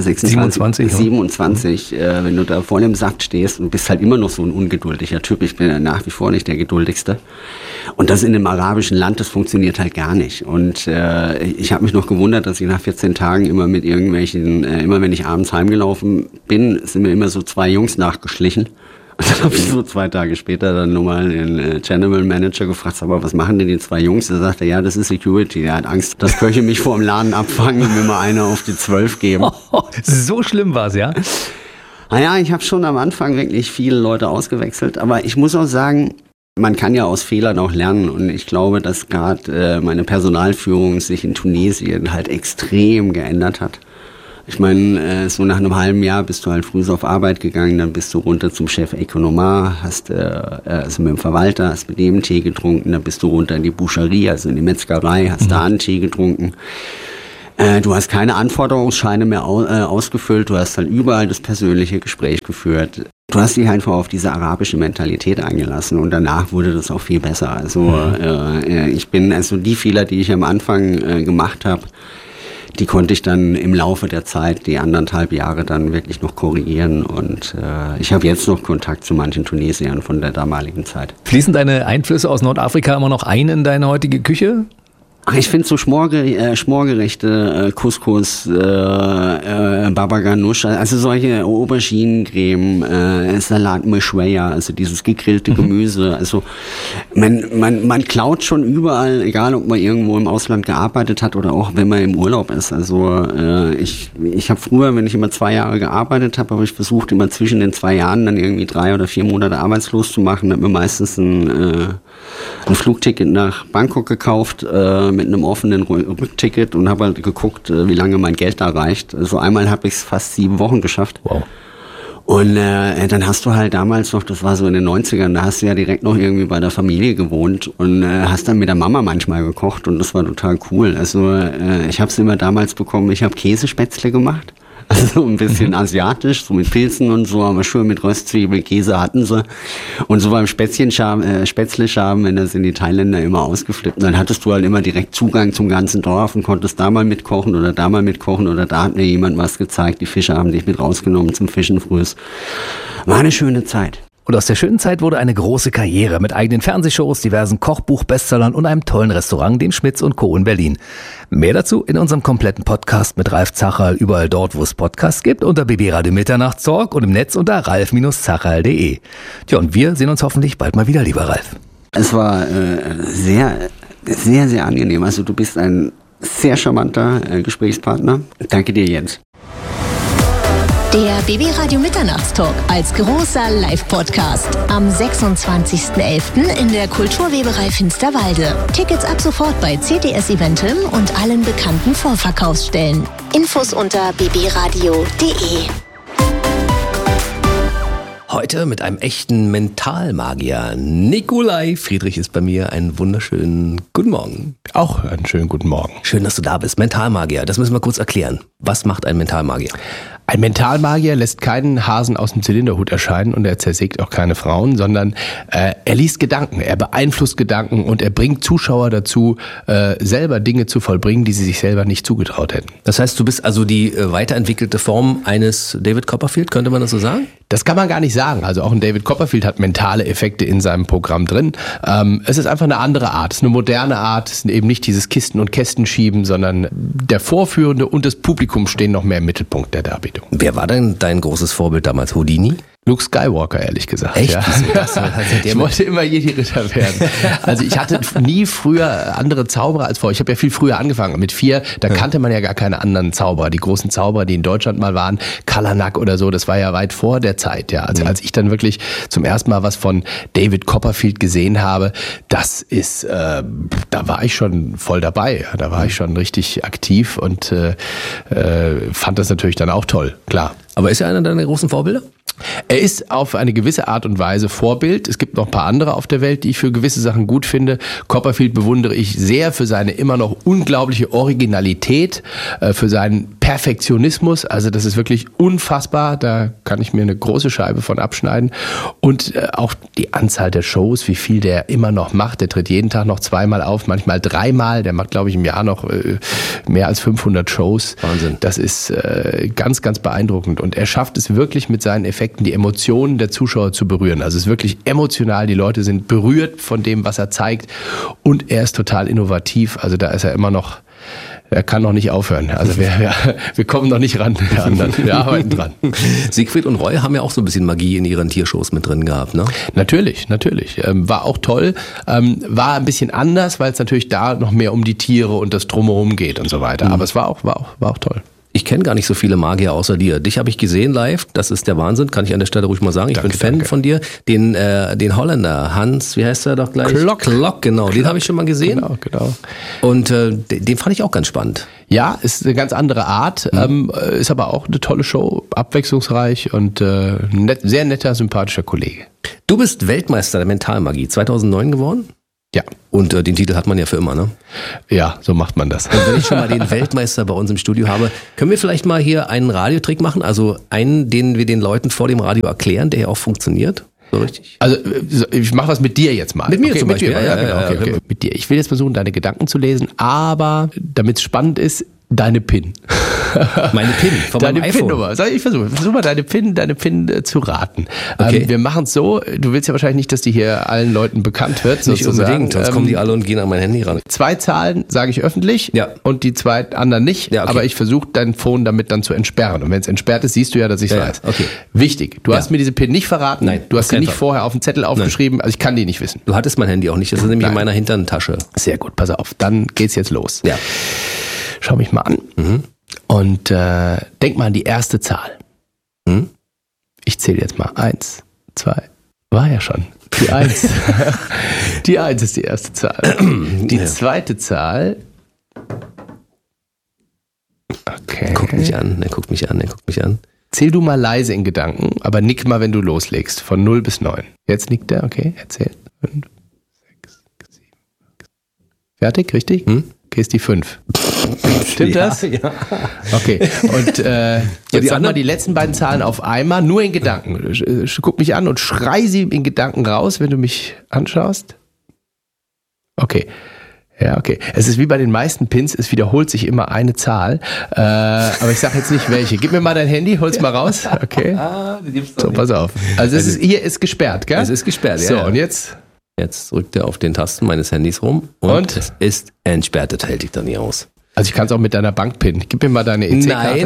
27, wenn du da voll im Saft stehst und bist halt immer noch so ein ungeduldiger Typ. Ich bin ja nach wie vor nicht der geduldigste. Und das in einem arabischen Land, das funktioniert halt gar nicht. Und ich habe mich noch gewundert, dass ich nach 14 Tagen immer mit irgendwelchen, immer wenn ich abends heimgelaufen bin, sind mir immer so 2 Jungs nachgeschlichen. Und dann habe ich so 2 Tage später dann nochmal den General Manager gefragt, sag mal, was machen denn die 2 Jungs? Da sagte er, ja, das ist Security. Er hat Angst, dass Köche mich vor dem Laden abfangen und mir mal einer auf die 12 geben. So schlimm war's, ja? Naja, ich habe schon am Anfang wirklich viele Leute ausgewechselt. Aber ich muss auch sagen, man kann ja aus Fehlern auch lernen. Und ich glaube, dass gerade meine Personalführung sich in Tunesien halt extrem geändert hat. Ich meine, so nach einem halben Jahr bist du halt früh auf Arbeit gegangen, dann bist du runter zum Chef Ökonomar, hast also mit dem Verwalter, hast mit dem Tee getrunken, dann bist du runter in die Boucherie, also in die Metzgerei, hast da einen Tee getrunken. Du hast keine Anforderungsscheine mehr ausgefüllt, du hast halt überall das persönliche Gespräch geführt. Du hast dich einfach auf diese arabische Mentalität eingelassen und danach wurde das auch viel besser. Also ich bin, also die Fehler, die ich am Anfang gemacht habe, die konnte ich dann im Laufe der Zeit, die 1,5 Jahre dann wirklich noch korrigieren und ich habe jetzt noch Kontakt zu manchen Tunesiern von der damaligen Zeit. Fließen deine Einflüsse aus Nordafrika immer noch ein in deine heutige Küche? Ach, ich finde so Schmorgerichte, Couscous, Baba Ganoush, also solche Auberginencreme, Salat Meshweya, also dieses gegrillte Gemüse. Also man klaut schon überall, egal ob man irgendwo im Ausland gearbeitet hat oder auch wenn man im Urlaub ist. Also ich habe früher, wenn ich immer 2 Jahre gearbeitet habe, habe ich versucht, immer zwischen den 2 Jahren dann irgendwie 3 oder 4 Monate arbeitslos zu machen. Da habe mir meistens ein Flugticket nach Bangkok gekauft, mit einem offenen Rückticket und habe halt geguckt, wie lange mein Geld da reicht. Also einmal habe ich es fast 7 Wochen geschafft. Wow. Und dann hast du halt damals noch, das war so in den 90ern, da hast du ja direkt noch irgendwie bei der Familie gewohnt und hast dann mit der Mama manchmal gekocht und das war total cool. Also ich habe es immer damals bekommen, ich habe Käsespätzle gemacht. Also ein bisschen asiatisch, so mit Pilzen und so, aber schön mit Röstzwiebel, Käse hatten sie. Und so beim Spätzle-Schaben, wenn das in die Thailänder immer ausgeflippt. Und dann hattest du halt immer direkt Zugang zum ganzen Dorf und konntest da mal mitkochen oder da mal mitkochen oder da hat mir jemand was gezeigt. Die Fische haben dich mit rausgenommen zum Fischen frühs. War eine schöne Zeit. Und aus der schönen Zeit wurde eine große Karriere mit eigenen Fernsehshows, diversen Kochbuch-Bestsellern und einem tollen Restaurant, dem Schmitz & Co. in Berlin. Mehr dazu in unserem kompletten Podcast mit Ralf Zacherl, überall dort, wo es Podcasts gibt, unter BB Radio Mitternachtstalk und im Netz unter ralf-zacherl.de. Tja, und wir sehen uns hoffentlich bald mal wieder, lieber Ralf. Es war sehr, sehr, sehr angenehm. Also du bist ein sehr charmanter Gesprächspartner. Danke dir, Jens. Der BB Radio Mitternachtstalk als großer Live-Podcast am 26.11. in der Kulturweberei Finsterwalde. Tickets ab sofort bei CTS Eventim und allen bekannten Vorverkaufsstellen. Infos unter bbradio.de. Heute mit einem echten Mentalmagier. Nikolai Friedrich ist bei mir. Einen wunderschönen guten Morgen. Auch einen schönen guten Morgen. Schön, dass du da bist. Mentalmagier, das müssen wir kurz erklären. Was macht ein Mentalmagier? Ein Mentalmagier lässt keinen Hasen aus dem Zylinderhut erscheinen und er zersägt auch keine Frauen, sondern er liest Gedanken, er beeinflusst Gedanken und er bringt Zuschauer dazu, selber Dinge zu vollbringen, die sie sich selber nicht zugetraut hätten. Das heißt, du bist also die weiterentwickelte Form eines David Copperfield, könnte man das so sagen? Das kann man gar nicht sagen. Also auch ein David Copperfield hat mentale Effekte in seinem Programm drin. Es ist einfach eine andere Art, es ist eine moderne Art, es sind eben nicht dieses Kisten- und Kästenschieben, sondern der Vorführende und das Publikum stehen noch mehr im Mittelpunkt der Darbietung. Wer war denn dein großes Vorbild damals? Houdini? Luke Skywalker, ehrlich gesagt. Echt? Ja. Ich wollte immer Jedi-Ritter werden. Also ich hatte nie früher andere Zauberer als vorher. Ich habe ja viel früher angefangen. Mit 4, da kannte man ja gar keine anderen Zauberer. Die großen Zauberer, die in Deutschland mal waren, Kalanak oder so, das war ja weit vor der Zeit. Ja. Also als ich dann wirklich zum ersten Mal was von David Copperfield gesehen habe, das ist, da war ich schon voll dabei. Da war ich schon richtig aktiv und fand das natürlich dann auch toll, klar. Aber ist er einer deiner großen Vorbilder? Er ist auf eine gewisse Art und Weise Vorbild. Es gibt noch ein paar andere auf der Welt, die ich für gewisse Sachen gut finde. Copperfield bewundere ich sehr für seine immer noch unglaubliche Originalität, für seinen Perfektionismus. Also das ist wirklich unfassbar. Da kann ich mir eine große Scheibe von abschneiden. Und auch die Anzahl der Shows, wie viel der immer noch macht. Der tritt jeden Tag noch 2-mal auf, manchmal 3-mal. Der macht, glaube ich, im Jahr noch mehr als 500 Shows. Wahnsinn. Das ist ganz, ganz beeindruckend. Und er schafft es wirklich mit seinen Effekten, die Emotionen der Zuschauer zu berühren. Also es ist wirklich emotional. Die Leute sind berührt von dem, was er zeigt. Und er ist total innovativ. Also da ist er immer noch, er kann noch nicht aufhören. Also wir kommen noch nicht ran. Wir arbeiten dran. Siegfried und Roy haben ja auch so ein bisschen Magie in ihren Tiershows mit drin gehabt, ne? Natürlich. War auch toll. War ein bisschen anders, weil es natürlich da noch mehr um die Tiere und das Drumherum geht und so weiter. Aber es war auch toll. Ich kenne gar nicht so viele Magier außer dir. Dich habe ich gesehen live, das ist der Wahnsinn, kann ich an der Stelle ruhig mal sagen. Ich bin Fan von dir. Den Holländer, Hans, wie heißt er doch gleich? Klok, genau. Den habe ich schon mal gesehen. Genau. Und den fand ich auch ganz spannend. Ja, ist eine ganz andere Art, ist aber auch eine tolle Show, abwechslungsreich und sehr netter, sympathischer Kollege. Du bist Weltmeister der Mentalmagie, 2009 geworden? Ja. Und den Titel hat man ja für immer, ne? Ja, so macht man das. Und wenn ich schon mal den Weltmeister bei uns im Studio habe, können wir vielleicht mal hier einen Radiotrick machen? Also einen, den wir den Leuten vor dem Radio erklären, der ja auch funktioniert? So richtig? Also ich mache was mit dir jetzt mal. Mit mir zum Beispiel? Ja, genau. Okay. Mit dir. Ich will jetzt versuchen, deine Gedanken zu lesen, aber damit es spannend ist, deine PIN. Meine PIN von deine meinem iPhone. PIN-Nummer. Ich versuche mal deine PIN zu raten. Okay. Wir machen es so, du willst ja wahrscheinlich nicht, dass die hier allen Leuten bekannt wird. Nicht unbedingt, sonst kommen die alle und gehen an mein Handy ran. 2 Zahlen sage ich öffentlich und die 2 anderen nicht. Ja, okay. Aber ich versuche dein Phone damit dann zu entsperren. Und wenn es entsperrt ist, siehst du ja, dass ich es weiß. Okay. Wichtig, du hast mir diese PIN nicht verraten. Nein, du hast sie nicht vorher auf den Zettel aufgeschrieben. Also ich kann die nicht wissen. Du hattest mein Handy auch nicht, das ist nämlich in meiner hinteren Tasche. Sehr gut, pass auf, dann geht's jetzt los. Ja. Schau mich mal an. Und denk mal an die erste Zahl. Ich zähle jetzt mal. 1, 2, war ja schon. Die 1. Die 1 ist die erste Zahl. Die zweite Zahl. Okay. Er guckt mich an. Zähl du mal leise in Gedanken, aber nick mal, wenn du loslegst. Von 0 bis 9. Jetzt nickt er, okay. Erzähl. 5, 6, 7. Fertig, richtig? Okay, ist die 5. Stimmt das? Ja. Okay, und jetzt sag mal die letzten beiden Zahlen auf einmal, nur in Gedanken. Guck mich an und schrei sie in Gedanken raus, wenn du mich anschaust. Okay. Ja, okay. Es ist wie bei den meisten Pins, es wiederholt sich immer eine Zahl. Aber ich sag jetzt nicht welche. Gib mir mal dein Handy, hol's mal raus. Okay. So, pass auf. Also hier ist gesperrt, gell? Es ist gesperrt, ja. So, und jetzt? Jetzt drückt er auf den Tasten meines Handys rum und es ist entsperrt. Das hält dich dann nicht aus. Also ich kann es auch mit deiner Bank-PIN. Gib mir mal deine EC-Karte.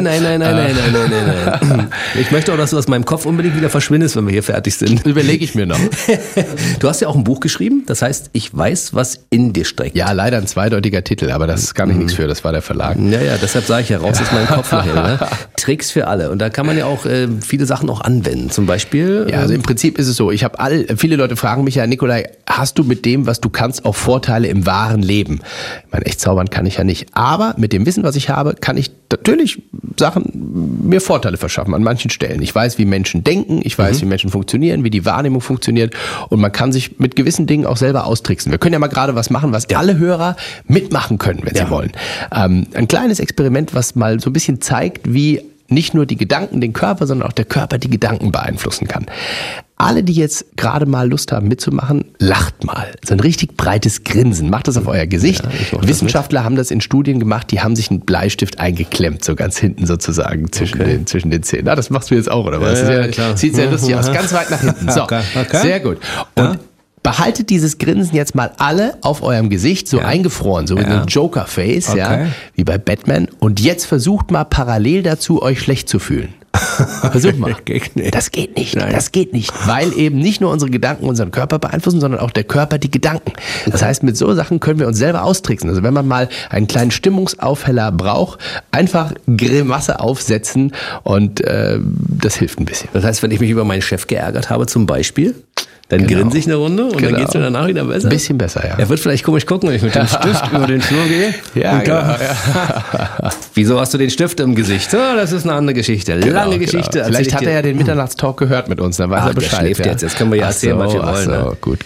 Nein. Ich möchte auch, dass du aus meinem Kopf unbedingt wieder verschwindest, wenn wir hier fertig sind. Überlege ich mir noch. Du hast ja auch ein Buch geschrieben, das heißt, ich weiß, was in dir steckt. Ja, leider ein zweideutiger Titel, aber das kann ich nichts für, das war der Verlag. Ja, deshalb sage ich ja, raus ist mein Kopf nachher. Ne? Tricks für alle. Und da kann man ja auch viele Sachen auch anwenden. Zum Beispiel. Ja, also im Prinzip ist es so, viele Leute fragen mich ja, Nikolai, hast du mit dem, was du kannst, auch Vorteile im wahren Leben? Ich meine, echt zaubern kann ich ja nicht. Aber mit dem Wissen, was ich habe, kann ich natürlich mir Vorteile verschaffen an manchen Stellen. Ich weiß, wie Menschen denken, ich weiß, wie Menschen funktionieren, wie die Wahrnehmung funktioniert und man kann sich mit gewissen Dingen auch selber austricksen. Wir können ja mal gerade was machen, was alle Hörer mitmachen können, wenn sie wollen. Ein kleines Experiment, was mal so ein bisschen zeigt, wie nicht nur die Gedanken den Körper, sondern auch der Körper die Gedanken beeinflussen kann. Alle, die jetzt gerade mal Lust haben mitzumachen, lacht mal. So ein richtig breites Grinsen. Macht das auf euer Gesicht. Ja, Wissenschaftler haben das in Studien gemacht, die haben sich einen Bleistift eingeklemmt, so ganz hinten sozusagen zwischen den Zähnen. Na, das machst du jetzt auch, oder was? Ja, klar. Sieht sehr lustig aus. Ganz weit nach hinten. So, sehr gut. Und behaltet dieses Grinsen jetzt mal alle auf eurem Gesicht, so eingefroren, so mit einem Joker-Face, wie bei Batman. Und jetzt versucht mal parallel dazu, euch schlecht zu fühlen. Versucht mal. Das geht nicht. Nein. Das geht nicht. Weil eben nicht nur unsere Gedanken unseren Körper beeinflussen, sondern auch der Körper die Gedanken. Das heißt, mit so Sachen können wir uns selber austricksen. Also wenn man mal einen kleinen Stimmungsaufheller braucht, einfach Grimasse aufsetzen und das hilft ein bisschen. Das heißt, wenn ich mich über meinen Chef geärgert habe zum Beispiel, Dann grinse ich eine Runde und dann geht's mir danach wieder besser. Ein bisschen besser, ja. Er wird vielleicht komisch gucken, wenn ich mit dem Stift über den Flur gehe. Ja, genau. Wieso hast du den Stift im Gesicht? Oh, das ist eine andere Geschichte. Lange Geschichte. Vielleicht hat er ja den Mitternachtstalk gehört mit uns, dann weiß er Bescheid. Der schläft jetzt. Jetzt können wir ja erzählen, was wir wollen. Ne? Gut.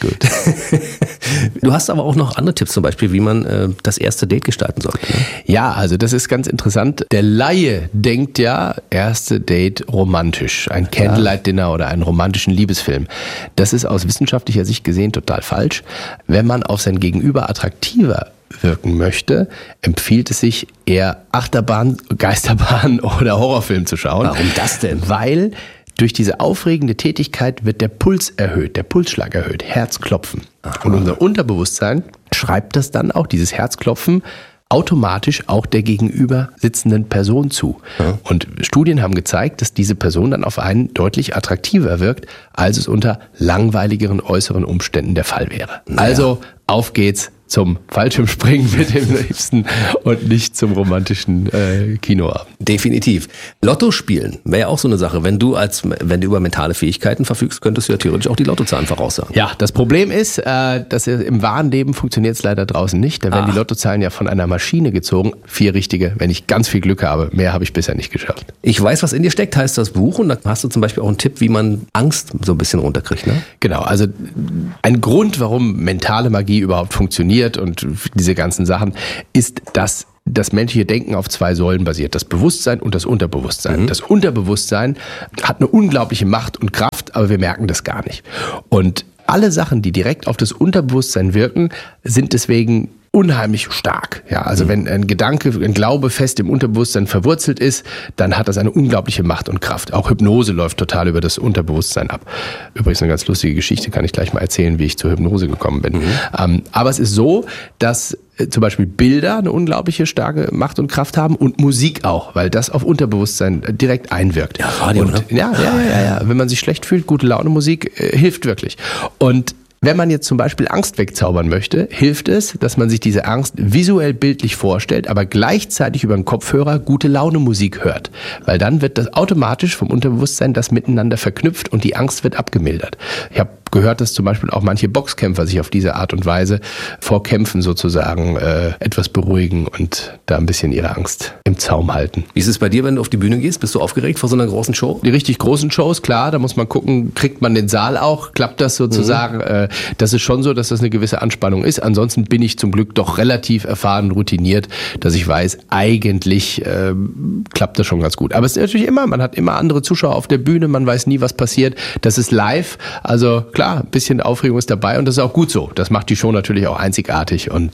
Du hast aber auch noch andere Tipps, zum Beispiel, wie man das erste Date gestalten sollte. Ne? Ja, also das ist ganz interessant. Der Laie denkt ja, erste Date romantisch. Ein Candlelight-Dinner oder einen romantischen Liebesfilm. Das ist aus wissenschaftlicher Sicht gesehen total falsch. Wenn man auf sein Gegenüber attraktiver wirken möchte, empfiehlt es sich eher Achterbahn, Geisterbahn oder Horrorfilm zu schauen. Warum das denn? Weil durch diese aufregende Tätigkeit wird der Puls erhöht, der Pulsschlag erhöht, Herzklopfen. Aha. Und unser Unterbewusstsein schreibt das dann auch, dieses Herzklopfen, automatisch auch der gegenüber sitzenden Person zu. Ja. Und Studien haben gezeigt, dass diese Person dann auf einen deutlich attraktiver wirkt, als es unter langweiligeren äußeren Umständen der Fall wäre. Ja. Also auf geht's zum Fallschirmspringen mit dem Liebsten und nicht zum romantischen Kinoabend. Definitiv. Lotto spielen wäre ja auch so eine Sache. Wenn du über mentale Fähigkeiten verfügst, könntest du ja theoretisch auch die Lottozahlen voraussagen. Ja, das Problem ist, dass im wahren Leben funktioniert es leider draußen nicht. Da werden die Lottozahlen ja von einer Maschine gezogen. 4 richtige, wenn ich ganz viel Glück habe. Mehr habe ich bisher nicht geschafft. Ich weiß, was in dir steckt, heißt das Buch. Und da hast du zum Beispiel auch einen Tipp, wie man Angst so ein bisschen runterkriegt. Ne? Genau, also ein Grund, warum mentale Magie überhaupt funktioniert und diese ganzen Sachen, ist, dass das menschliche Denken auf 2 Säulen basiert. Das Bewusstsein und das Unterbewusstsein. Das Unterbewusstsein hat eine unglaubliche Macht und Kraft, aber wir merken das gar nicht. Und alle Sachen, die direkt auf das Unterbewusstsein wirken, sind deswegen unheimlich stark. Ja, also wenn ein Gedanke, ein Glaube fest im Unterbewusstsein verwurzelt ist, dann hat das eine unglaubliche Macht und Kraft. Auch Hypnose läuft total über das Unterbewusstsein ab. Übrigens eine ganz lustige Geschichte, kann ich gleich mal erzählen, wie ich zur Hypnose gekommen bin. Aber es ist so, dass zum Beispiel Bilder eine unglaubliche starke Macht und Kraft haben und Musik auch, weil das auf Unterbewusstsein direkt einwirkt. Ja, Radio, und, ja. Wenn man sich schlecht fühlt, gute Laune Musik hilft wirklich. Und wenn man jetzt zum Beispiel Angst wegzaubern möchte, hilft es, dass man sich diese Angst visuell bildlich vorstellt, aber gleichzeitig über den Kopfhörer gute Laune Musik hört. Weil dann wird das automatisch vom Unterbewusstsein das miteinander verknüpft und die Angst wird abgemildert. Ich habe gehört, dass zum Beispiel auch manche Boxkämpfer sich auf diese Art und Weise vor Kämpfen sozusagen etwas beruhigen und da ein bisschen ihre Angst im Zaum halten. Wie ist es bei dir, wenn du auf die Bühne gehst? Bist du aufgeregt vor so einer großen Show? Die richtig großen Shows, klar, da muss man gucken, kriegt man den Saal auch, klappt das sozusagen? Das ist schon so, dass das eine gewisse Anspannung ist. Ansonsten bin ich zum Glück doch relativ erfahren, routiniert, dass ich weiß, eigentlich klappt das schon ganz gut. Aber es ist natürlich immer, man hat immer andere Zuschauer auf der Bühne, man weiß nie, was passiert. Das ist live, also klar, ein bisschen Aufregung ist dabei und das ist auch gut so. Das macht die Show natürlich auch einzigartig und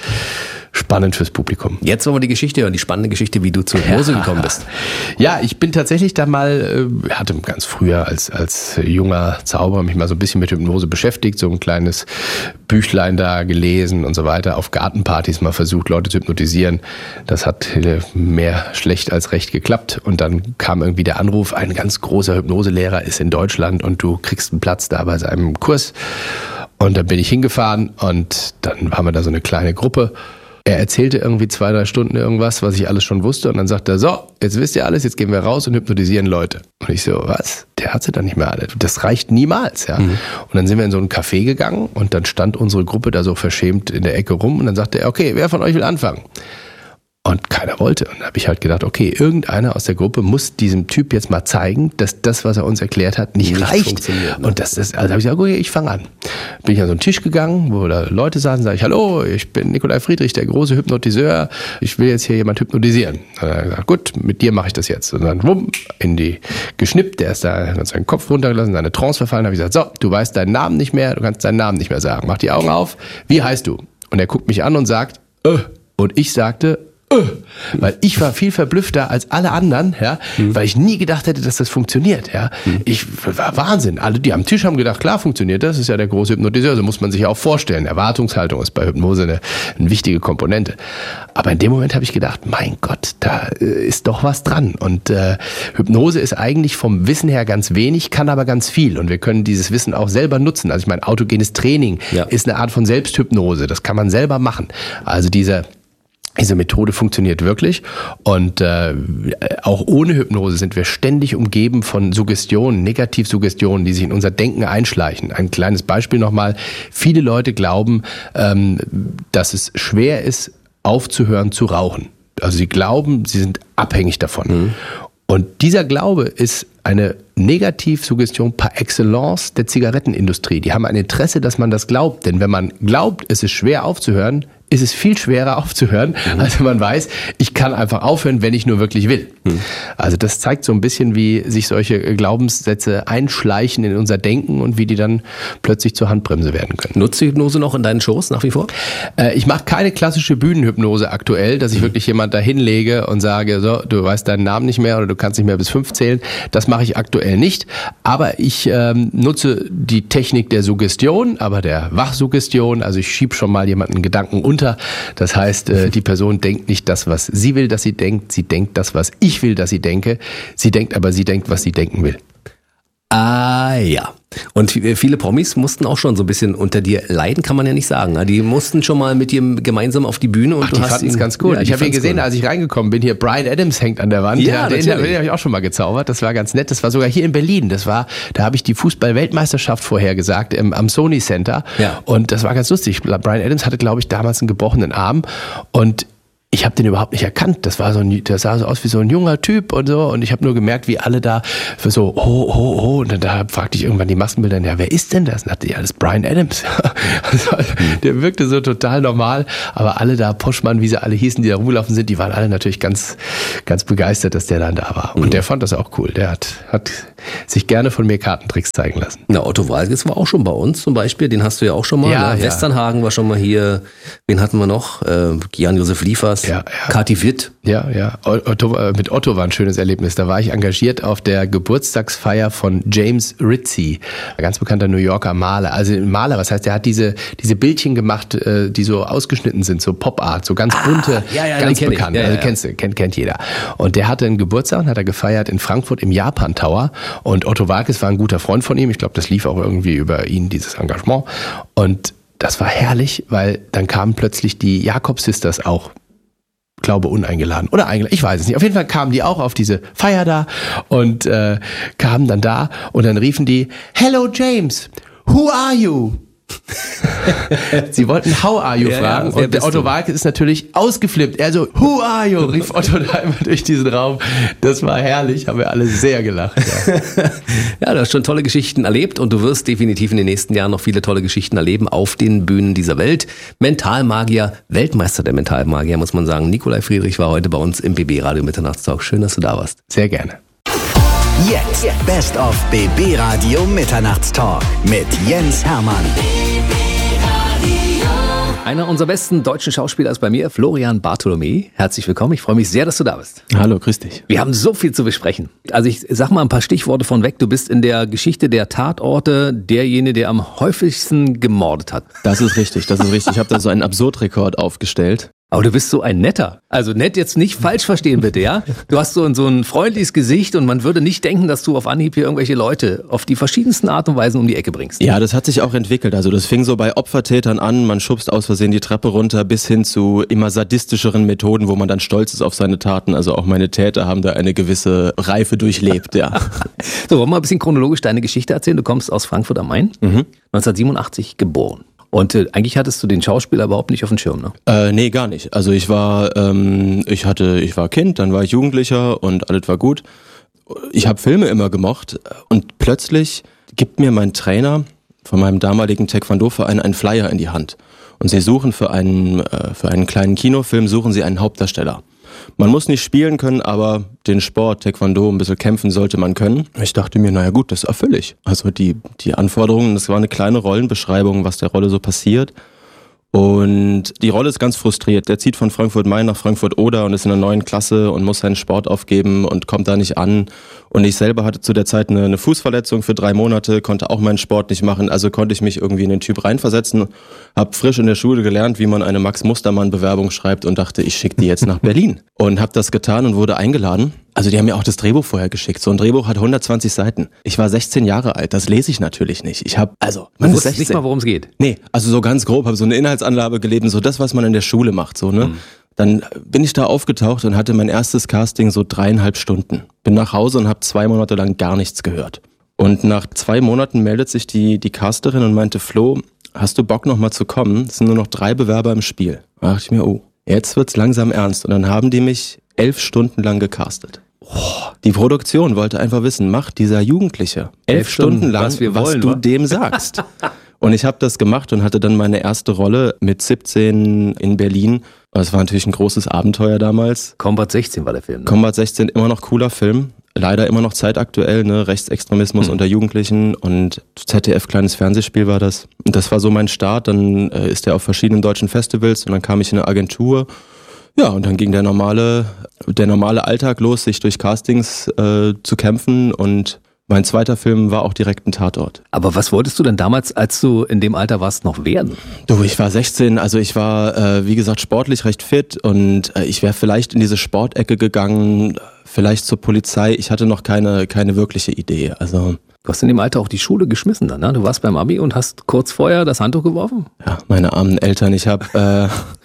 spannend fürs Publikum. Jetzt wollen wir die Geschichte hören, die spannende Geschichte, wie du zur Hypnose gekommen bist. Ja, ich bin tatsächlich da mal, hatte ganz früher als junger Zauberer mich mal so ein bisschen mit Hypnose beschäftigt, so ein kleines Büchlein da gelesen und so weiter, auf Gartenpartys mal versucht, Leute zu hypnotisieren. Das hat mehr schlecht als recht geklappt und dann kam irgendwie der Anruf, ein ganz großer Hypnoselehrer ist in Deutschland und du kriegst einen Platz da bei seinem Kurs. Und dann bin ich hingefahren und dann haben wir da so eine kleine Gruppe. Er erzählte irgendwie 2-3 Stunden irgendwas, was ich alles schon wusste. Und dann sagte er, so, jetzt wisst ihr alles, jetzt gehen wir raus und hypnotisieren Leute. Und ich so, was? Der hat sie dann nicht mehr alle. Das reicht niemals, ja. Und dann sind wir in so ein Café gegangen und dann stand unsere Gruppe da so verschämt in der Ecke rum. Und dann sagte er, okay, wer von euch will anfangen? Und keiner wollte. Und dann habe ich halt gedacht, okay, irgendeiner aus der Gruppe muss diesem Typ jetzt mal zeigen, dass das, was er uns erklärt hat, nicht reicht. Ne? Und also habe ich gesagt, okay, ich fange an. Bin ich an so einen Tisch gegangen, wo da Leute saßen, sage ich, hallo, ich bin Nikolai Friedrich, der große Hypnotiseur. Ich will jetzt hier jemand hypnotisieren. Und dann hat er gesagt, gut, mit dir mache ich das jetzt. Und dann wumm, in die geschnippt, der ist da, hat seinen Kopf runtergelassen, seine Trance verfallen. Habe ich gesagt, so, du weißt deinen Namen nicht mehr, du kannst deinen Namen nicht mehr sagen. Mach die Augen auf, wie heißt du? Und er guckt mich an und sagt, und ich sagte, weil ich war viel verblüffter als alle anderen, ja, weil ich nie gedacht hätte, dass das funktioniert, ja. Ich war Wahnsinn. Alle, die am Tisch haben gedacht, klar funktioniert das, ist ja der große Hypnotiseur, so muss man sich ja auch vorstellen. Erwartungshaltung ist bei Hypnose eine wichtige Komponente. Aber in dem Moment habe ich gedacht, mein Gott, da ist doch was dran. Und Hypnose ist eigentlich vom Wissen her ganz wenig, kann aber ganz viel. Und wir können dieses Wissen auch selber nutzen. Also ich meine, autogenes Training ist eine Art von Selbsthypnose. Das kann man selber machen. Also Diese Methode funktioniert wirklich und auch ohne Hypnose sind wir ständig umgeben von Suggestionen, Negativsuggestionen, die sich in unser Denken einschleichen. Ein kleines Beispiel nochmal. Viele Leute glauben, dass es schwer ist, aufzuhören zu rauchen. Also sie glauben, sie sind abhängig davon. Und dieser Glaube ist eine Negativsuggestion par excellence der Zigarettenindustrie. Die haben ein Interesse, dass man das glaubt. Denn wenn man glaubt, es ist schwer aufzuhören, ist es viel schwerer aufzuhören, als wenn man weiß, ich kann einfach aufhören, wenn ich nur wirklich will. Also das zeigt so ein bisschen, wie sich solche Glaubenssätze einschleichen in unser Denken und wie die dann plötzlich zur Handbremse werden können. Nutzt du Hypnose noch in deinen Shows nach wie vor? Ich mache keine klassische Bühnenhypnose aktuell, dass ich wirklich jemand da hinlege und sage, so, du weißt deinen Namen nicht mehr oder du kannst nicht mehr bis 5 zählen. Das mache ich aktuell nicht. Aber ich nutze die Technik der Suggestion, aber der Wachsuggestion. Also ich schiebe schon mal jemanden Gedanken unter. Das heißt, die Person denkt nicht das, was sie will, dass sie denkt. Sie denkt das, was ich will, dass sie denke. Sie denkt, was sie denken will. Ah ja. Und viele Promis mussten auch schon so ein bisschen unter dir leiden, kann man ja nicht sagen. Die mussten schon mal mit dir gemeinsam auf die Bühne und die fanden es ganz gut. Ja, ich habe ihn gesehen, als ich reingekommen bin. Hier Bryan Adams hängt an der Wand. Ja, den habe ich auch schon mal gezaubert. Das war ganz nett. Das war sogar hier in Berlin. Da habe ich die Fußball-Weltmeisterschaft vorhergesagt am Sony Center. Ja. Und das war ganz lustig. Bryan Adams hatte, glaube ich, damals einen gebrochenen Arm und ich habe den überhaupt nicht erkannt. Das sah so aus wie so ein junger Typ und so. Und ich habe nur gemerkt, wie alle da für so, Und dann da fragte ich irgendwann die Maskenbilder, ja, wer ist denn das? Und dachte, ja, das ist Bryan Adams. Also, der wirkte so total normal. Aber alle da, Poschmann, wie sie alle hießen, die da rumgelaufen sind, die waren alle natürlich ganz, ganz begeistert, dass der dann da war. Und der fand das auch cool. Der hat sich gerne von mir Kartentricks zeigen lassen. Na, Otto Walkes war auch schon bei uns zum Beispiel. Den hast du ja auch schon mal. Ja, ne? ja. Westernhagen war schon mal hier. Wen hatten wir noch? Jan-Josef Liefers. Ja. Kati Witt. Ja. Mit Otto war ein schönes Erlebnis. Da war ich engagiert auf der Geburtstagsfeier von James Ritchie, ein ganz bekannter New Yorker Maler. Also Maler, was heißt, der hat diese Bildchen gemacht, die so ausgeschnitten sind, so Pop-Art, so ganz bunte, ganz bekannt. Ja, also kennt jeder. Und der hatte einen Geburtstag und hat er gefeiert in Frankfurt im Japan Tower. Und Otto Walkes war ein guter Freund von ihm. Ich glaube, das lief auch irgendwie über ihn, dieses Engagement. Und das war herrlich, weil dann kamen plötzlich die Jakob Sisters auch, glaube uneingeladen oder eingeladen, ich weiß es nicht. Auf jeden Fall kamen die auch auf diese Feier da und kamen dann da und dann riefen die, "Hello James, who are you?" Sie wollten "How are you" fragen und der Otto Walkes ist natürlich ausgeflippt. Er so, "Who are you?" rief Otto da immer durch diesen Raum. Das war herrlich, haben wir alle sehr gelacht. Ja, du hast schon tolle Geschichten erlebt und du wirst definitiv in den nächsten Jahren noch viele tolle Geschichten erleben auf den Bühnen dieser Welt. Mentalmagier, Weltmeister der Mentalmagier, muss man sagen. Nikolai Friedrich war heute bei uns im BB Radio Mitternachtstalk. Schön, dass du da warst. Sehr gerne. Jetzt Best of BB Radio Mitternachtstalk mit Jens Hermann. Einer unserer besten deutschen Schauspieler ist bei mir, Florian Bartholomä. Herzlich willkommen, ich freue mich sehr, dass du da bist. Hallo, grüß dich. Wir haben so viel zu besprechen. Also ich sag mal ein paar Stichworte von weg. Du bist in der Geschichte der Tatorte derjenige, der am häufigsten gemordet hat. Das ist richtig. Ich habe da so einen Absurdrekord aufgestellt. Aber du bist so ein Netter. Also nett jetzt nicht falsch verstehen bitte, ja? Du hast so ein freundliches Gesicht und man würde nicht denken, dass du auf Anhieb hier irgendwelche Leute auf die verschiedensten Art und Weisen um die Ecke bringst. Ja, das hat sich auch entwickelt. Also das fing so bei Opfertätern an, man schubst aus Versehen die Treppe runter, bis hin zu immer sadistischeren Methoden, wo man dann stolz ist auf seine Taten. Also auch meine Täter haben da eine gewisse Reife durchlebt, ja. So, wollen wir mal ein bisschen chronologisch deine Geschichte erzählen? Du kommst aus Frankfurt am Main, 1987 geboren. Und eigentlich hattest du den Schauspieler überhaupt nicht auf dem Schirm, ne? Nee, gar nicht. Also ich war Kind, dann war ich Jugendlicher und alles war gut. Ich habe Filme immer gemocht und plötzlich gibt mir mein Trainer von meinem damaligen Taekwondo-Verein einen Flyer in die Hand. Und sie suchen für einen kleinen Kinofilm, suchen sie einen Hauptdarsteller. Man muss nicht spielen können, aber den Sport, Taekwondo, ein bisschen kämpfen sollte man können. Ich dachte mir, naja gut, das erfülle ich. Also die Anforderungen, das war eine kleine Rollenbeschreibung, was der Rolle so passiert. Und die Rolle ist ganz frustriert. Der zieht von Frankfurt-Main nach Frankfurt-Oder und ist in einer neuen Klasse und muss seinen Sport aufgeben und kommt da nicht an. Und ich selber hatte zu der Zeit eine Fußverletzung für 3 Monate, konnte auch meinen Sport nicht machen, also konnte ich mich irgendwie in den Typ reinversetzen, habe frisch in der Schule gelernt, wie man eine Max-Mustermann-Bewerbung schreibt und dachte, ich schicke die jetzt nach Berlin. Und habe das getan und wurde eingeladen. Also die haben mir auch das Drehbuch vorher geschickt. So ein Drehbuch hat 120 Seiten. Ich war 16 Jahre alt, das lese ich natürlich nicht. Man wusste nicht mal, worum es geht. Nee, also so ganz grob, habe so eine Inhaltsanlage gelesen, so das, was man in der Schule macht, so, ne? Dann bin ich da aufgetaucht und hatte mein erstes Casting so 3,5 Stunden. Bin nach Hause und habe 2 Monate lang gar nichts gehört. Und nach 2 Monaten meldet sich die Casterin und meinte, Flo, hast du Bock nochmal zu kommen? Es sind nur noch 3 Bewerber im Spiel. Da dachte ich mir, oh, jetzt wird's langsam ernst. Und dann haben die mich 11 Stunden lang gecastet. Die Produktion wollte einfach wissen, macht dieser Jugendliche 11 Stunden lang, was du dem sagst. Und ich habe das gemacht und hatte dann meine erste Rolle mit 17 in Berlin. Das war natürlich ein großes Abenteuer damals. Combat 16 war der Film. Ne? Combat 16, immer noch cooler Film. Leider immer noch zeitaktuell, ne? Rechtsextremismus unter Jugendlichen und ZDF kleines Fernsehspiel war das. Und das war so mein Start. Dann ist er auf verschiedenen deutschen Festivals und dann kam ich in eine Agentur. Ja, und dann ging der normale Alltag los, sich durch Castings zu kämpfen, und mein zweiter Film war auch direkt ein Tatort. Aber was wolltest du denn damals, als du in dem Alter warst, noch werden? Du, ich war 16, also ich war, wie gesagt, sportlich recht fit und ich wäre vielleicht in diese Sportecke gegangen, vielleicht zur Polizei. Ich hatte noch keine wirkliche Idee, also... Du hast in dem Alter auch die Schule geschmissen dann, ne? Du warst beim Abi und hast kurz vorher das Handtuch geworfen? Ja, meine armen Eltern, ich habe...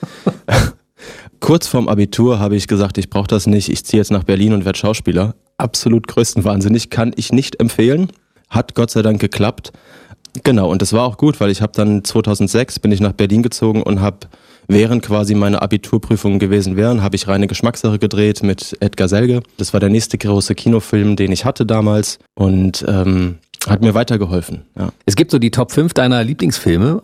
Kurz vorm Abitur habe ich gesagt, ich brauche das nicht, ich ziehe jetzt nach Berlin und werde Schauspieler. Absolut größtenwahnsinnig, kann ich nicht empfehlen. Hat Gott sei Dank geklappt. Genau, und das war auch gut, weil ich habe dann 2006 bin ich nach Berlin gezogen und habe, während quasi meine Abiturprüfungen gewesen wären, habe ich Reine Geschmackssache gedreht mit Edgar Selge. Das war der nächste große Kinofilm, den ich hatte damals, und hat mir weitergeholfen. Ja. Es gibt so die Top 5 deiner Lieblingsfilme